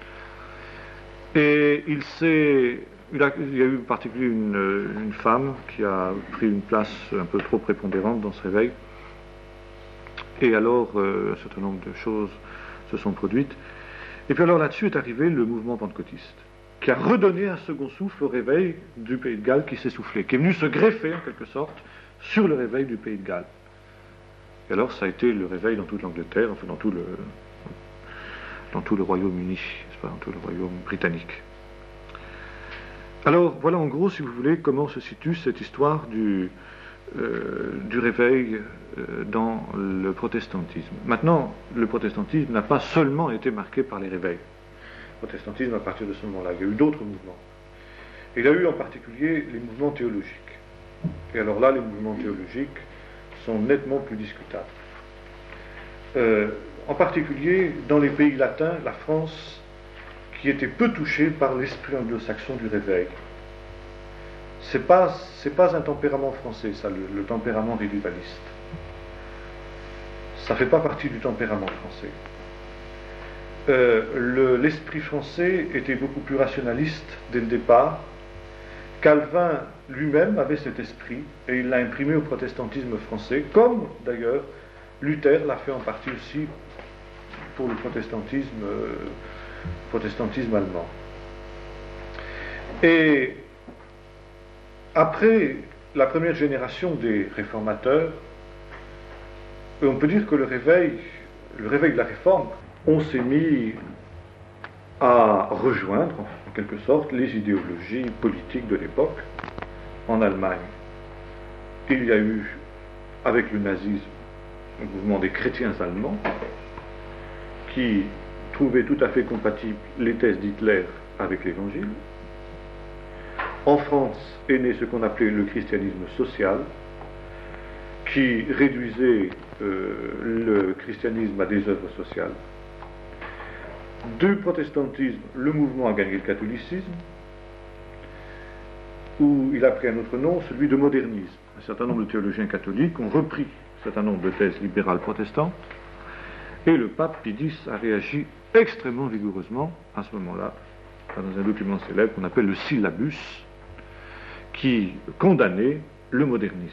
Et il s'est... Il, a, il y a eu en particulier une, une femme qui a pris une place un peu trop prépondérante dans ce réveil. Et alors, euh, un certain nombre de choses se sont produites. Et puis alors là-dessus est arrivé le mouvement pentecôtiste, qui a redonné un second souffle au réveil du pays de Galles qui s'essoufflait, qui est venu se greffer en quelque sorte sur le réveil du pays de Galles. Et alors ça a été le réveil dans toute l'Angleterre, enfin dans tout le, dans tout le Royaume-Uni, n'est-ce pas, dans tout le Royaume britannique. Alors voilà en gros, si vous voulez, comment se situe cette histoire du... Euh, du réveil euh, dans le protestantisme. Maintenant, le protestantisme n'a pas seulement été marqué par les réveils. Le protestantisme, à partir de ce moment-là, il y a eu d'autres mouvements. Il y a eu en particulier les mouvements théologiques. Et alors là, les mouvements théologiques sont nettement plus discutables. Euh, en particulier, dans les pays latins, la France, qui était peu touchée par l'esprit anglo-saxon du réveil. C'est pas, c'est pas un tempérament français, ça, le, le tempérament revivaliste. Ça fait pas partie du tempérament français. Euh, le, l'esprit français était beaucoup plus rationaliste dès le départ. Calvin lui-même avait cet esprit et il l'a imprimé au protestantisme français, comme d'ailleurs Luther l'a fait en partie aussi pour le protestantisme, euh, protestantisme allemand. Et après la première génération des réformateurs, on peut dire que le réveil, le réveil de la réforme, on s'est mis à rejoindre, en quelque sorte, les idéologies politiques de l'époque. En Allemagne, il y a eu, avec le nazisme, le mouvement des chrétiens allemands, qui trouvaient tout à fait compatibles les thèses d'Hitler avec l'Évangile. En France est né ce qu'on appelait le christianisme social, qui réduisait euh, le christianisme à des œuvres sociales. Du protestantisme, le mouvement a gagné le catholicisme, où il a pris un autre nom, celui de modernisme. Un certain nombre de théologiens catholiques ont repris un certain nombre de thèses libérales protestantes, et le pape Pie X a réagi extrêmement vigoureusement à ce moment-là, dans un document célèbre qu'on appelle le Syllabus, qui condamnait le modernisme.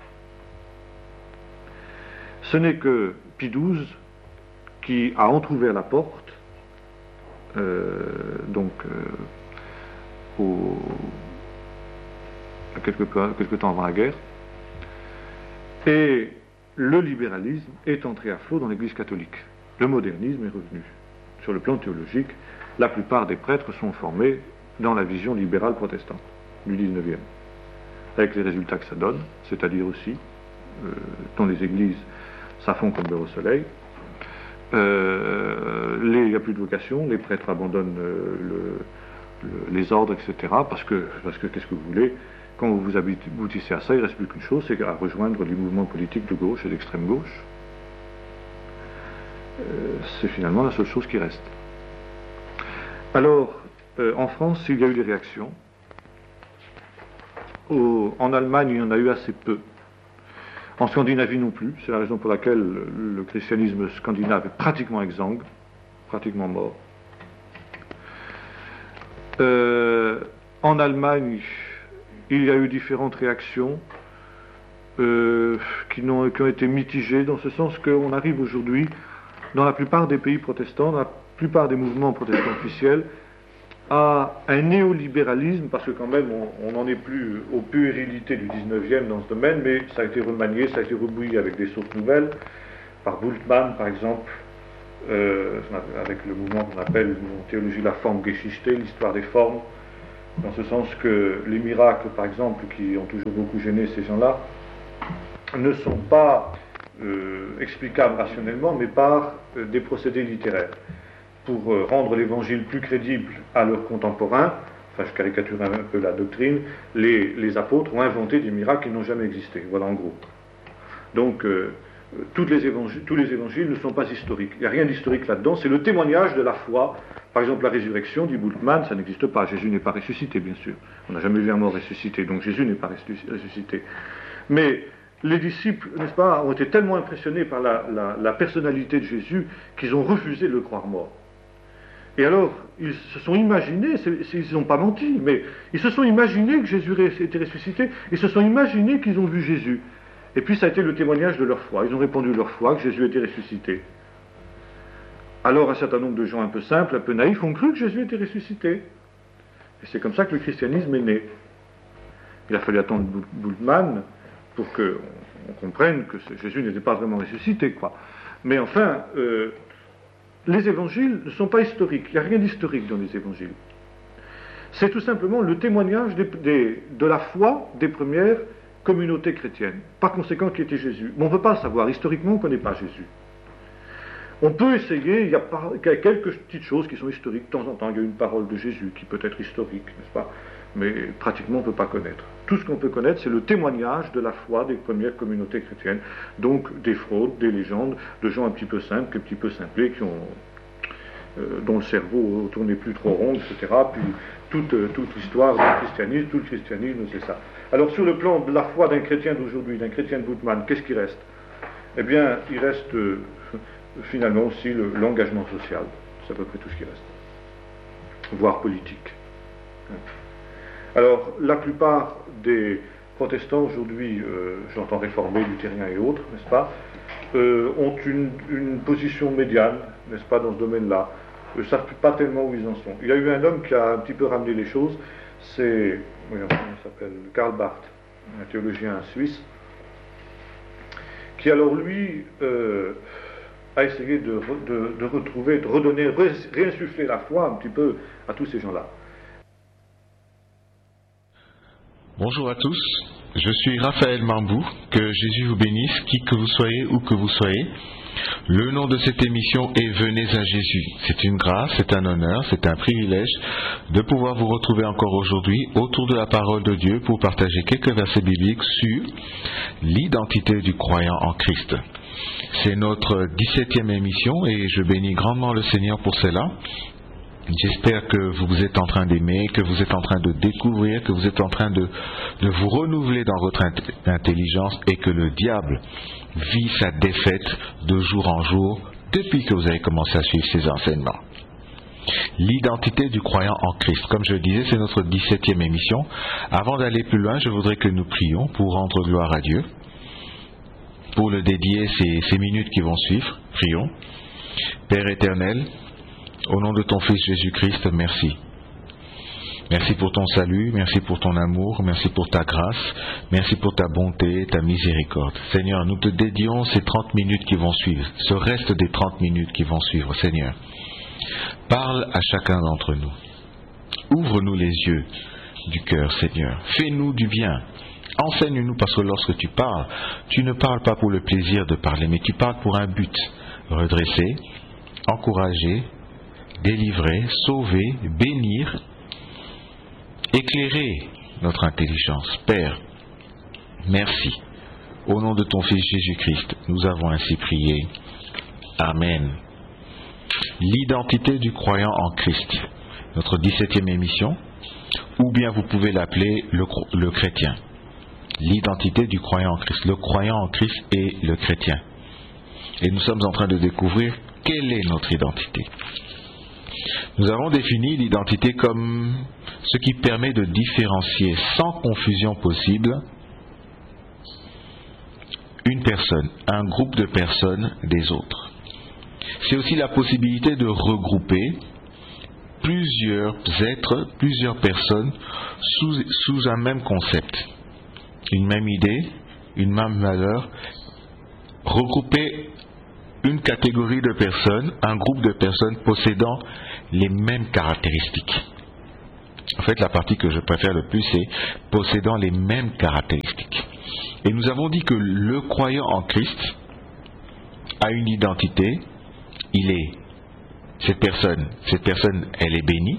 Ce n'est que Pie douze qui a entrouvert la porte, euh, donc euh, au, à quelque, quelque temps avant la guerre, et le libéralisme est entré à flot dans l'Église catholique. Le modernisme est revenu. Sur le plan théologique, la plupart des prêtres sont formés dans la vision libérale protestante du dix-neuvième, avec les résultats que ça donne, c'est-à-dire aussi, euh, dans les églises, ça fond comme beurre au soleil, euh, les, il n'y a plus de vocation, les prêtres abandonnent euh, le, le, les ordres, et cetera, parce que, parce que qu'est-ce que vous voulez, quand vous vous aboutissez à ça, il ne reste plus qu'une chose, c'est à rejoindre les mouvements politiques de gauche et d'extrême gauche. Euh, c'est finalement la seule chose qui reste. Alors, euh, en France, il y a eu des réactions. Au, en Allemagne, il y en a eu assez peu. En Scandinavie non plus. C'est la raison pour laquelle le, le christianisme scandinave est pratiquement exsangue, pratiquement mort. Euh, en Allemagne, il y a eu différentes réactions euh, qui, n'ont, qui ont été mitigées, dans ce sens qu'on arrive aujourd'hui, dans la plupart des pays protestants, dans la plupart des mouvements protestants officiels, à un néolibéralisme, parce que quand même on n'en est plus aux puérilités du dix-neuvième dans ce domaine, mais ça a été remanié, ça a été rebouilli avec des sources nouvelles, par Bultmann par exemple, euh, avec le mouvement qu'on appelle en théologie la Formgeschichte, l'histoire des formes, dans ce sens que les miracles, par exemple, qui ont toujours beaucoup gêné ces gens-là, ne sont pas euh, explicables rationnellement, mais par euh, des procédés littéraires. Pour euh, rendre l'évangile plus crédible à leurs contemporains, enfin je caricature un peu la doctrine, les, les apôtres ont inventé des miracles qui n'ont jamais existé, voilà en gros. Donc euh, toutes les évangiles, tous les évangiles ne sont pas historiques, il n'y a rien d'historique là-dedans, c'est le témoignage de la foi. Par exemple la résurrection, dit Bultmann, ça n'existe pas, Jésus n'est pas ressuscité bien sûr, on n'a jamais vu un mort ressuscité, donc Jésus n'est pas ressuscité. Mais les disciples, n'est-ce pas, ont été tellement impressionnés par la, la, la personnalité de Jésus qu'ils ont refusé de le croire mort. Et alors, ils se sont imaginés, c'est, c'est, ils n'ont pas menti, mais ils se sont imaginés que Jésus était ressuscité, ils se sont imaginés qu'ils ont vu Jésus. Et puis ça a été le témoignage de leur foi, ils ont répandu leur foi que Jésus était ressuscité. Alors un certain nombre de gens un peu simples, un peu naïfs, ont cru que Jésus était ressuscité. Et c'est comme ça que le christianisme est né. Il a fallu attendre Bultmann pour qu'on comprenne que Jésus n'était pas vraiment ressuscité, quoi. Mais enfin, euh, les évangiles ne sont pas historiques, il n'y a rien d'historique dans les évangiles. C'est tout simplement le témoignage des, des, de la foi des premières communautés chrétiennes. Par conséquent, qui était Jésus? Mais on ne peut pas le savoir, historiquement on ne connaît pas Jésus. On peut essayer, il y a par, quelques petites choses qui sont historiques, de temps en temps il y a une parole de Jésus qui peut être historique, n'est-ce pas? Mais pratiquement on ne peut pas connaître. Tout ce qu'on peut connaître, c'est le témoignage de la foi des premières communautés chrétiennes, donc des fraudes, des légendes, de gens un petit peu simples, un petit peu simplés, qui ont, euh, dont le cerveau ne tournait plus trop rond, et cetera. Puis toute, euh, toute l'histoire du christianisme, tout le christianisme, c'est ça. Alors sur le plan de la foi d'un chrétien d'aujourd'hui, d'un chrétien de Bultmann, qu'est-ce qui reste? Eh bien, il reste euh, finalement aussi le, l'engagement social. C'est à peu près tout ce qui reste. Voire politique. Alors, la plupart des protestants aujourd'hui, euh, j'entends réformés, luthériens et autres, n'est-ce pas, euh, ont une, une position médiane, n'est-ce pas, dans ce domaine-là. Ils ne savent pas tellement où ils en sont. Il y a eu un homme qui a un petit peu ramené les choses, c'est, comment il s'appelle, Karl Barth, un théologien suisse, qui alors lui euh, a essayé de, de, de retrouver, de redonner, réinsuffler la foi un petit peu à tous ces gens-là. Bonjour à tous, je suis Raphaël Mambou, que Jésus vous bénisse, qui que vous soyez, où que vous soyez. Le nom de cette émission est Venez à Jésus. C'est une grâce, c'est un honneur, c'est un privilège de pouvoir vous retrouver encore aujourd'hui autour de la parole de Dieu pour partager quelques versets bibliques sur l'identité du croyant en Christ. C'est notre dix-septième émission et je bénis grandement le Seigneur pour cela. J'espère que vous vous êtes en train d'aimer, que vous êtes en train de découvrir, que vous êtes en train de, de vous renouveler dans votre intelligence et que le diable vit sa défaite de jour en jour depuis que vous avez commencé à suivre ces enseignements. L'identité du croyant en Christ. Comme je le disais, c'est notre dix-septième émission. Avant d'aller plus loin, je voudrais que nous prions pour rendre gloire à Dieu, pour le dédier ces, ces minutes qui vont suivre. Prions. Père éternel, au nom de ton Fils Jésus-Christ, merci. Merci pour ton salut, merci pour ton amour, merci pour ta grâce, merci pour ta bonté, ta miséricorde. Seigneur, nous te dédions ces trente minutes qui vont suivre, ce reste des trente minutes qui vont suivre, Seigneur. Parle à chacun d'entre nous. Ouvre-nous les yeux du cœur, Seigneur. Fais-nous du bien. Enseigne-nous parce que lorsque tu parles, tu ne parles pas pour le plaisir de parler, mais tu parles pour un but. Redresser, encourager, délivrer, sauver, bénir, éclairer notre intelligence. Père, merci. Au nom de ton Fils Jésus-Christ, nous avons ainsi prié. Amen. L'identité du croyant en Christ. Notre dix-septième émission, ou bien vous pouvez l'appeler le, le chrétien. L'identité du croyant en Christ. Le croyant en Christ est le chrétien. Et nous sommes en train de découvrir quelle est notre identité. Nous avons défini l'identité comme ce qui permet de différencier sans confusion possible une personne, un groupe de personnes des autres. C'est aussi la possibilité de regrouper plusieurs êtres, plusieurs personnes sous, sous un même concept, une même idée, une même valeur, regroupées une catégorie de personnes, un groupe de personnes possédant les mêmes caractéristiques. En fait, la partie que je préfère le plus, c'est possédant les mêmes caractéristiques. Et nous avons dit que le croyant en Christ a une identité, il est, cette personne, cette personne, elle est bénie.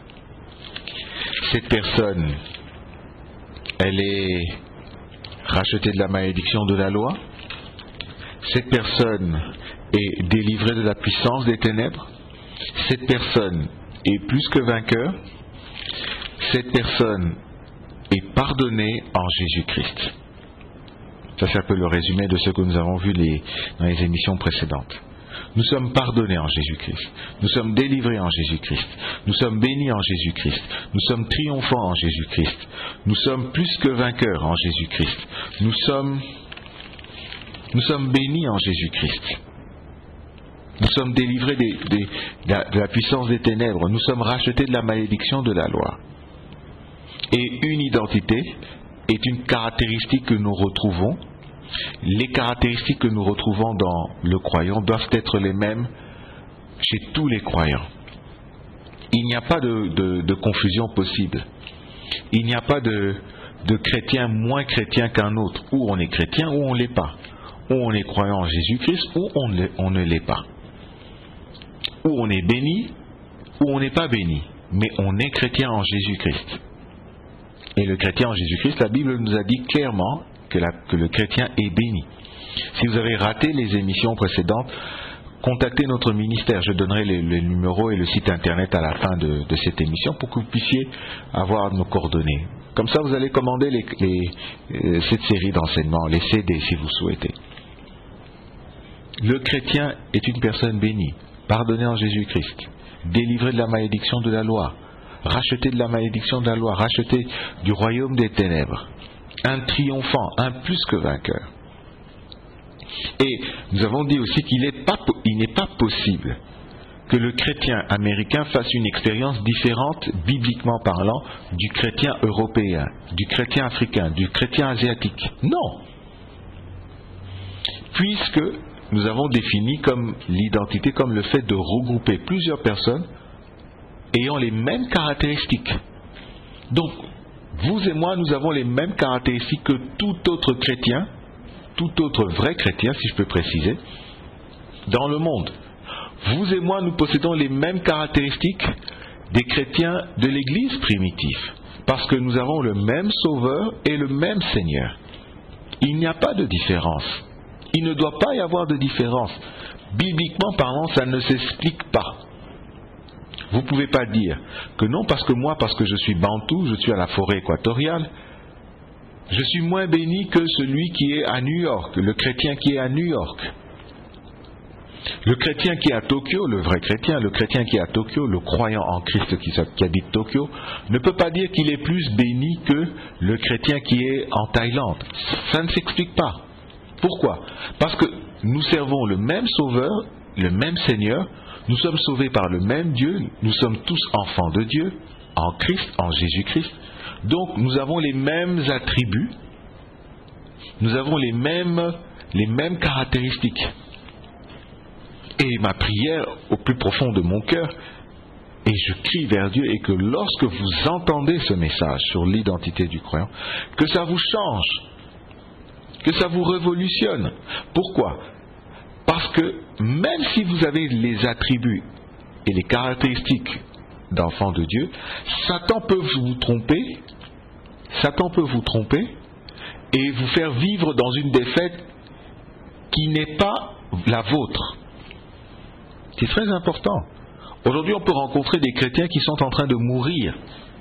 Cette personne, elle est rachetée de la malédiction de la loi. Cette personne est délivrée de la puissance des ténèbres. Cette personne est plus que vainqueur. Cette personne est pardonnée en Jésus-Christ. Ça, c'est un peu le résumé de ce que nous avons vu les, dans les émissions précédentes. Nous sommes pardonnés en Jésus-Christ. Nous sommes délivrés en Jésus-Christ. Nous sommes bénis en Jésus-Christ. Nous sommes triomphants en Jésus-Christ. Nous sommes plus que vainqueurs en Jésus-Christ. Nous sommes, nous sommes bénis en Jésus-Christ. Nous sommes délivrés des, des, de, la, de la puissance des ténèbres. Nous sommes rachetés de la malédiction de la loi. Et une identité est une caractéristique que nous retrouvons. Les caractéristiques que nous retrouvons dans le croyant doivent être les mêmes chez tous les croyants. Il n'y a pas de, de, de confusion possible. Il n'y a pas de, de chrétien moins chrétien qu'un autre. Ou on est chrétien ou on ne l'est pas. Ou on est croyant en Jésus-Christ ou on ne, on ne l'est pas. Ou on est béni ou on n'est pas béni. Mais on est chrétien en Jésus-Christ. Et le chrétien en Jésus-Christ, la Bible nous a dit clairement que, la, que le chrétien est béni. Si vous avez raté les émissions précédentes, contactez notre ministère. Je donnerai le, le numéro et le site internet à la fin de, de cette émission pour que vous puissiez avoir nos coordonnées. Comme ça, vous allez commander les, les, euh, cette série d'enseignements, les C D si vous souhaitez. Le chrétien est une personne bénie, pardonnée en Jésus-Christ, délivrée de la malédiction de la loi, racheté de la malédiction de la loi, racheté du royaume des ténèbres, un triomphant, un plus que vainqueur. Et nous avons dit aussi qu'il n'est pas, il n'est pas possible que le chrétien américain fasse une expérience différente, bibliquement parlant, du chrétien européen, du chrétien africain, du chrétien asiatique. Non. Puisque nous avons défini comme l'identité comme le fait de regrouper plusieurs personnes ayant les mêmes caractéristiques. Donc, vous et moi, nous avons les mêmes caractéristiques que tout autre chrétien, tout autre vrai chrétien, si je peux préciser, dans le monde. Vous et moi, nous possédons les mêmes caractéristiques des chrétiens de l'Église primitive, parce que nous avons le même Sauveur et le même Seigneur. Il n'y a pas de différence. Il ne doit pas y avoir de différence. Bibliquement parlant, ça ne s'explique pas. Vous ne pouvez pas dire que non, parce que moi, parce que je suis bantou, je suis à la forêt équatoriale, je suis moins béni que celui qui est à New York, le chrétien qui est à New York. Le chrétien qui est à Tokyo, le vrai chrétien, le chrétien qui est à Tokyo, le croyant en Christ qui, qui habite Tokyo, ne peut pas dire qu'il est plus béni que le chrétien qui est en Thaïlande. Ça ne s'explique pas. Pourquoi? Parce que nous servons le même Sauveur, le même Seigneur, nous sommes sauvés par le même Dieu, nous sommes tous enfants de Dieu, en Christ, en Jésus-Christ. Donc nous avons les mêmes attributs, nous avons les mêmes, les mêmes caractéristiques. Et ma prière au plus profond de mon cœur, et je crie vers Dieu, et que lorsque vous entendez ce message sur l'identité du croyant, que ça vous change, que ça vous révolutionne. Pourquoi? Parce que même si vous avez les attributs et les caractéristiques d'enfants de Dieu, Satan peut vous tromper, Satan peut vous tromper et vous faire vivre dans une défaite qui n'est pas la vôtre. C'est très important. Aujourd'hui, on peut rencontrer des chrétiens qui sont en train de mourir,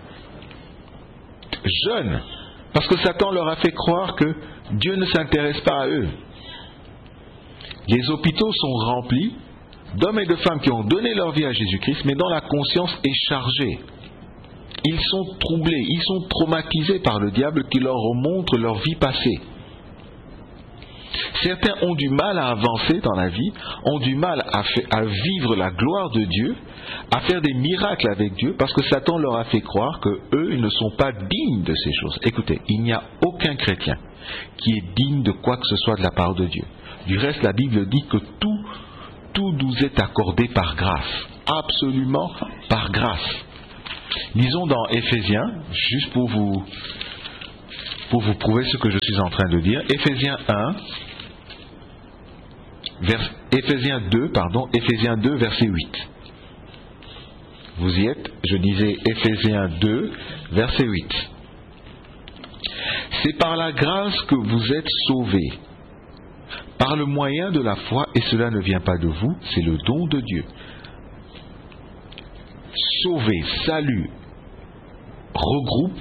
jeunes, parce que Satan leur a fait croire que Dieu ne s'intéresse pas à eux. Les hôpitaux sont remplis d'hommes et de femmes qui ont donné leur vie à Jésus-Christ, mais dont la conscience est chargée. Ils sont troublés, ils sont traumatisés par le diable qui leur remontre leur vie passée. Certains ont du mal à avancer dans la vie, ont du mal à, fait, à vivre la gloire de Dieu, à faire des miracles avec Dieu, parce que Satan leur a fait croire qu'eux ne sont pas dignes de ces choses. Écoutez, il n'y a aucun chrétien qui est digne de quoi que ce soit de la part de Dieu. Du reste, la Bible dit que tout, tout nous est accordé par grâce. Absolument par grâce. Lisons dans Éphésiens, juste pour vous, pour vous prouver ce que je suis en train de dire. Éphésiens un, vers, Éphésiens deux, pardon, Éphésiens deux, verset huit. Vous y êtes? Je disais Éphésiens deux, verset huit. C'est par la grâce que vous êtes sauvés, par le moyen de la foi, et cela ne vient pas de vous, c'est le don de Dieu. Sauver, salut, regroupe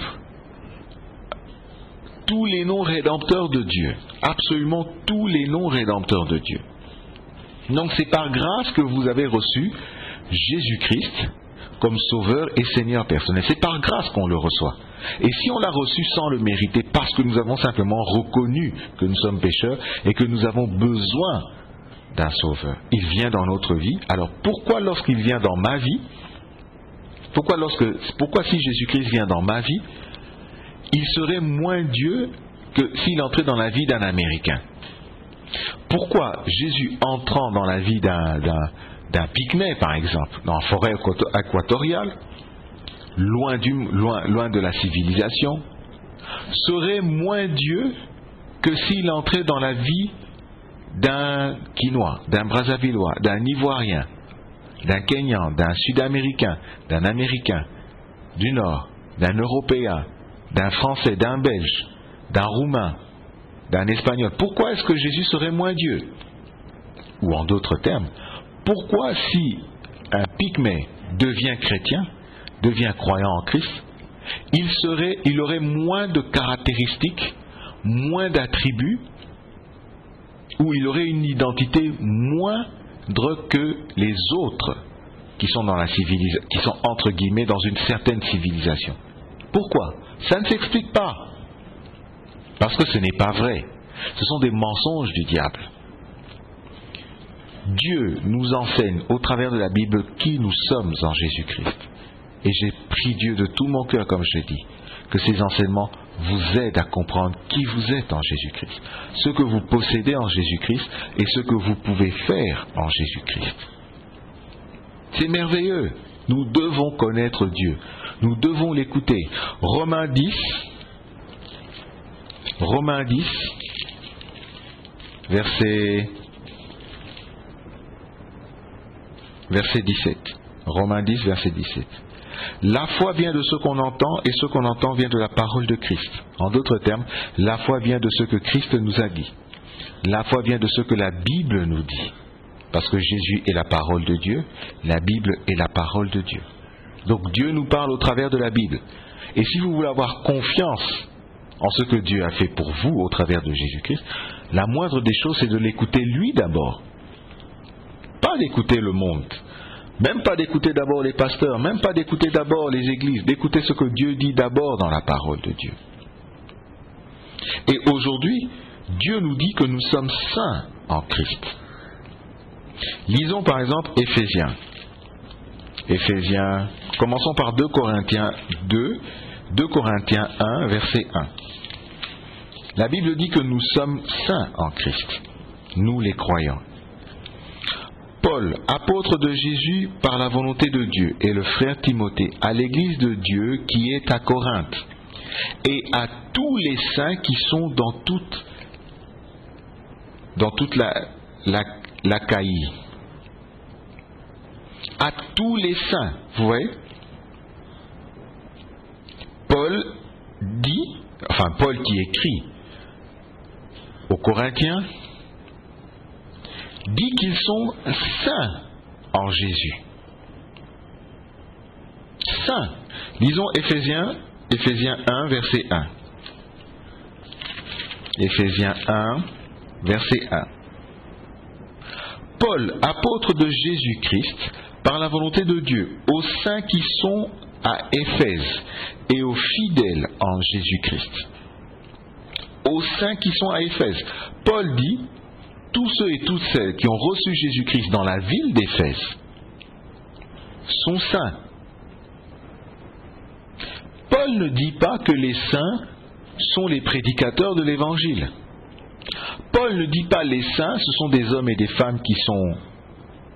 tous les noms rédempteurs de Dieu, absolument tous les noms rédempteurs de Dieu. Donc c'est par grâce que vous avez reçu Jésus-Christ comme sauveur et Seigneur personnel. C'est par grâce qu'on le reçoit. Et si on l'a reçu sans le mériter, parce que nous avons simplement reconnu que nous sommes pécheurs et que nous avons besoin d'un sauveur, il vient dans notre vie. Alors pourquoi lorsqu'il vient dans ma vie, pourquoi, lorsque, pourquoi si Jésus-Christ vient dans ma vie, il serait moins Dieu que s'il entrait dans la vie d'un Américain? Pourquoi Jésus entrant dans la vie d'un, d'un, d'un pygmée, par exemple, dans la forêt équatoriale, loin, du, loin, loin de la civilisation, serait moins Dieu que s'il entrait dans la vie d'un Quinois, d'un Brazzavillois, d'un Ivoirien, d'un Kenyan, d'un Sud-Américain, d'un Américain du Nord, d'un Européen, d'un Français, d'un Belge, d'un Roumain, d'un Espagnol. Pourquoi est-ce que Jésus serait moins Dieu? Ou en d'autres termes, pourquoi si un pygmée devient chrétien, devient croyant en Christ, il serait, il aurait moins de caractéristiques, moins d'attributs, ou il aurait une identité moindre que les autres qui sont dans la civilisation, qui sont entre guillemets dans une certaine civilisation? Pourquoi? Ça ne s'explique pas. Parce que ce n'est pas vrai. Ce sont des mensonges du diable. Dieu nous enseigne au travers de la Bible qui nous sommes en Jésus-Christ. Et j'ai prié Dieu de tout mon cœur, comme je l'ai dit, que ces enseignements vous aident à comprendre qui vous êtes en Jésus-Christ, ce que vous possédez en Jésus-Christ et ce que vous pouvez faire en Jésus-Christ. C'est merveilleux. Nous devons connaître Dieu. Nous devons l'écouter. Romains dix, Romains dix, verset, verset dix-sept. Romains dix, verset dix-sept. La foi vient de ce qu'on entend, et ce qu'on entend vient de la parole de Christ. En d'autres termes, la foi vient de ce que Christ nous a dit. La foi vient de ce que la Bible nous dit. Parce que Jésus est la parole de Dieu, la Bible est la parole de Dieu. Donc Dieu nous parle au travers de la Bible. Et si vous voulez avoir confiance en ce que Dieu a fait pour vous au travers de Jésus-Christ, la moindre des choses, c'est de l'écouter lui d'abord. Pas d'écouter le monde. Même pas d'écouter d'abord les pasteurs, même pas d'écouter d'abord les églises, d'écouter ce que Dieu dit d'abord dans la parole de Dieu. Et aujourd'hui, Dieu nous dit que nous sommes saints en Christ. Lisons par exemple Éphésiens. Éphésiens, commençons par deux Corinthiens deux, deux Corinthiens un, verset un. La Bible dit que nous sommes saints en Christ, nous les croyants. Paul, apôtre de Jésus par la volonté de Dieu, et le frère Timothée, à l'église de Dieu qui est à Corinthe, et à tous les saints qui sont dans toute, dans toute la, la, l'Achaïe. À tous les saints, vous voyez? Paul dit, enfin Paul qui écrit aux Corinthiens, dit qu'ils sont saints en Jésus. Saints. Lisons Éphésiens, Éphésiens un, verset un. Éphésiens un, verset un. Paul, apôtre de Jésus-Christ, par la volonté de Dieu, aux saints qui sont à Éphèse et aux fidèles en Jésus-Christ. Aux saints qui sont à Éphèse. Paul dit, tous ceux et toutes celles qui ont reçu Jésus-Christ dans la ville d'Éphèse sont saints. Paul ne dit pas que les saints sont les prédicateurs de l'Évangile. Paul ne dit pas les saints, ce sont des hommes et des femmes qui sont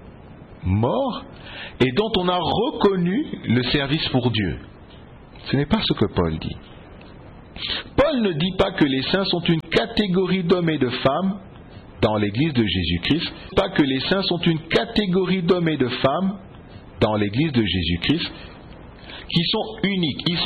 morts et dont on a reconnu le service pour Dieu. Ce n'est pas ce que Paul dit. Paul ne dit pas que les saints sont une catégorie d'hommes et de femmes dans l'Église de Jésus-Christ, pas que les saints sont une catégorie d'hommes et de femmes dans l'Église de Jésus-Christ qui sont uniques. Ils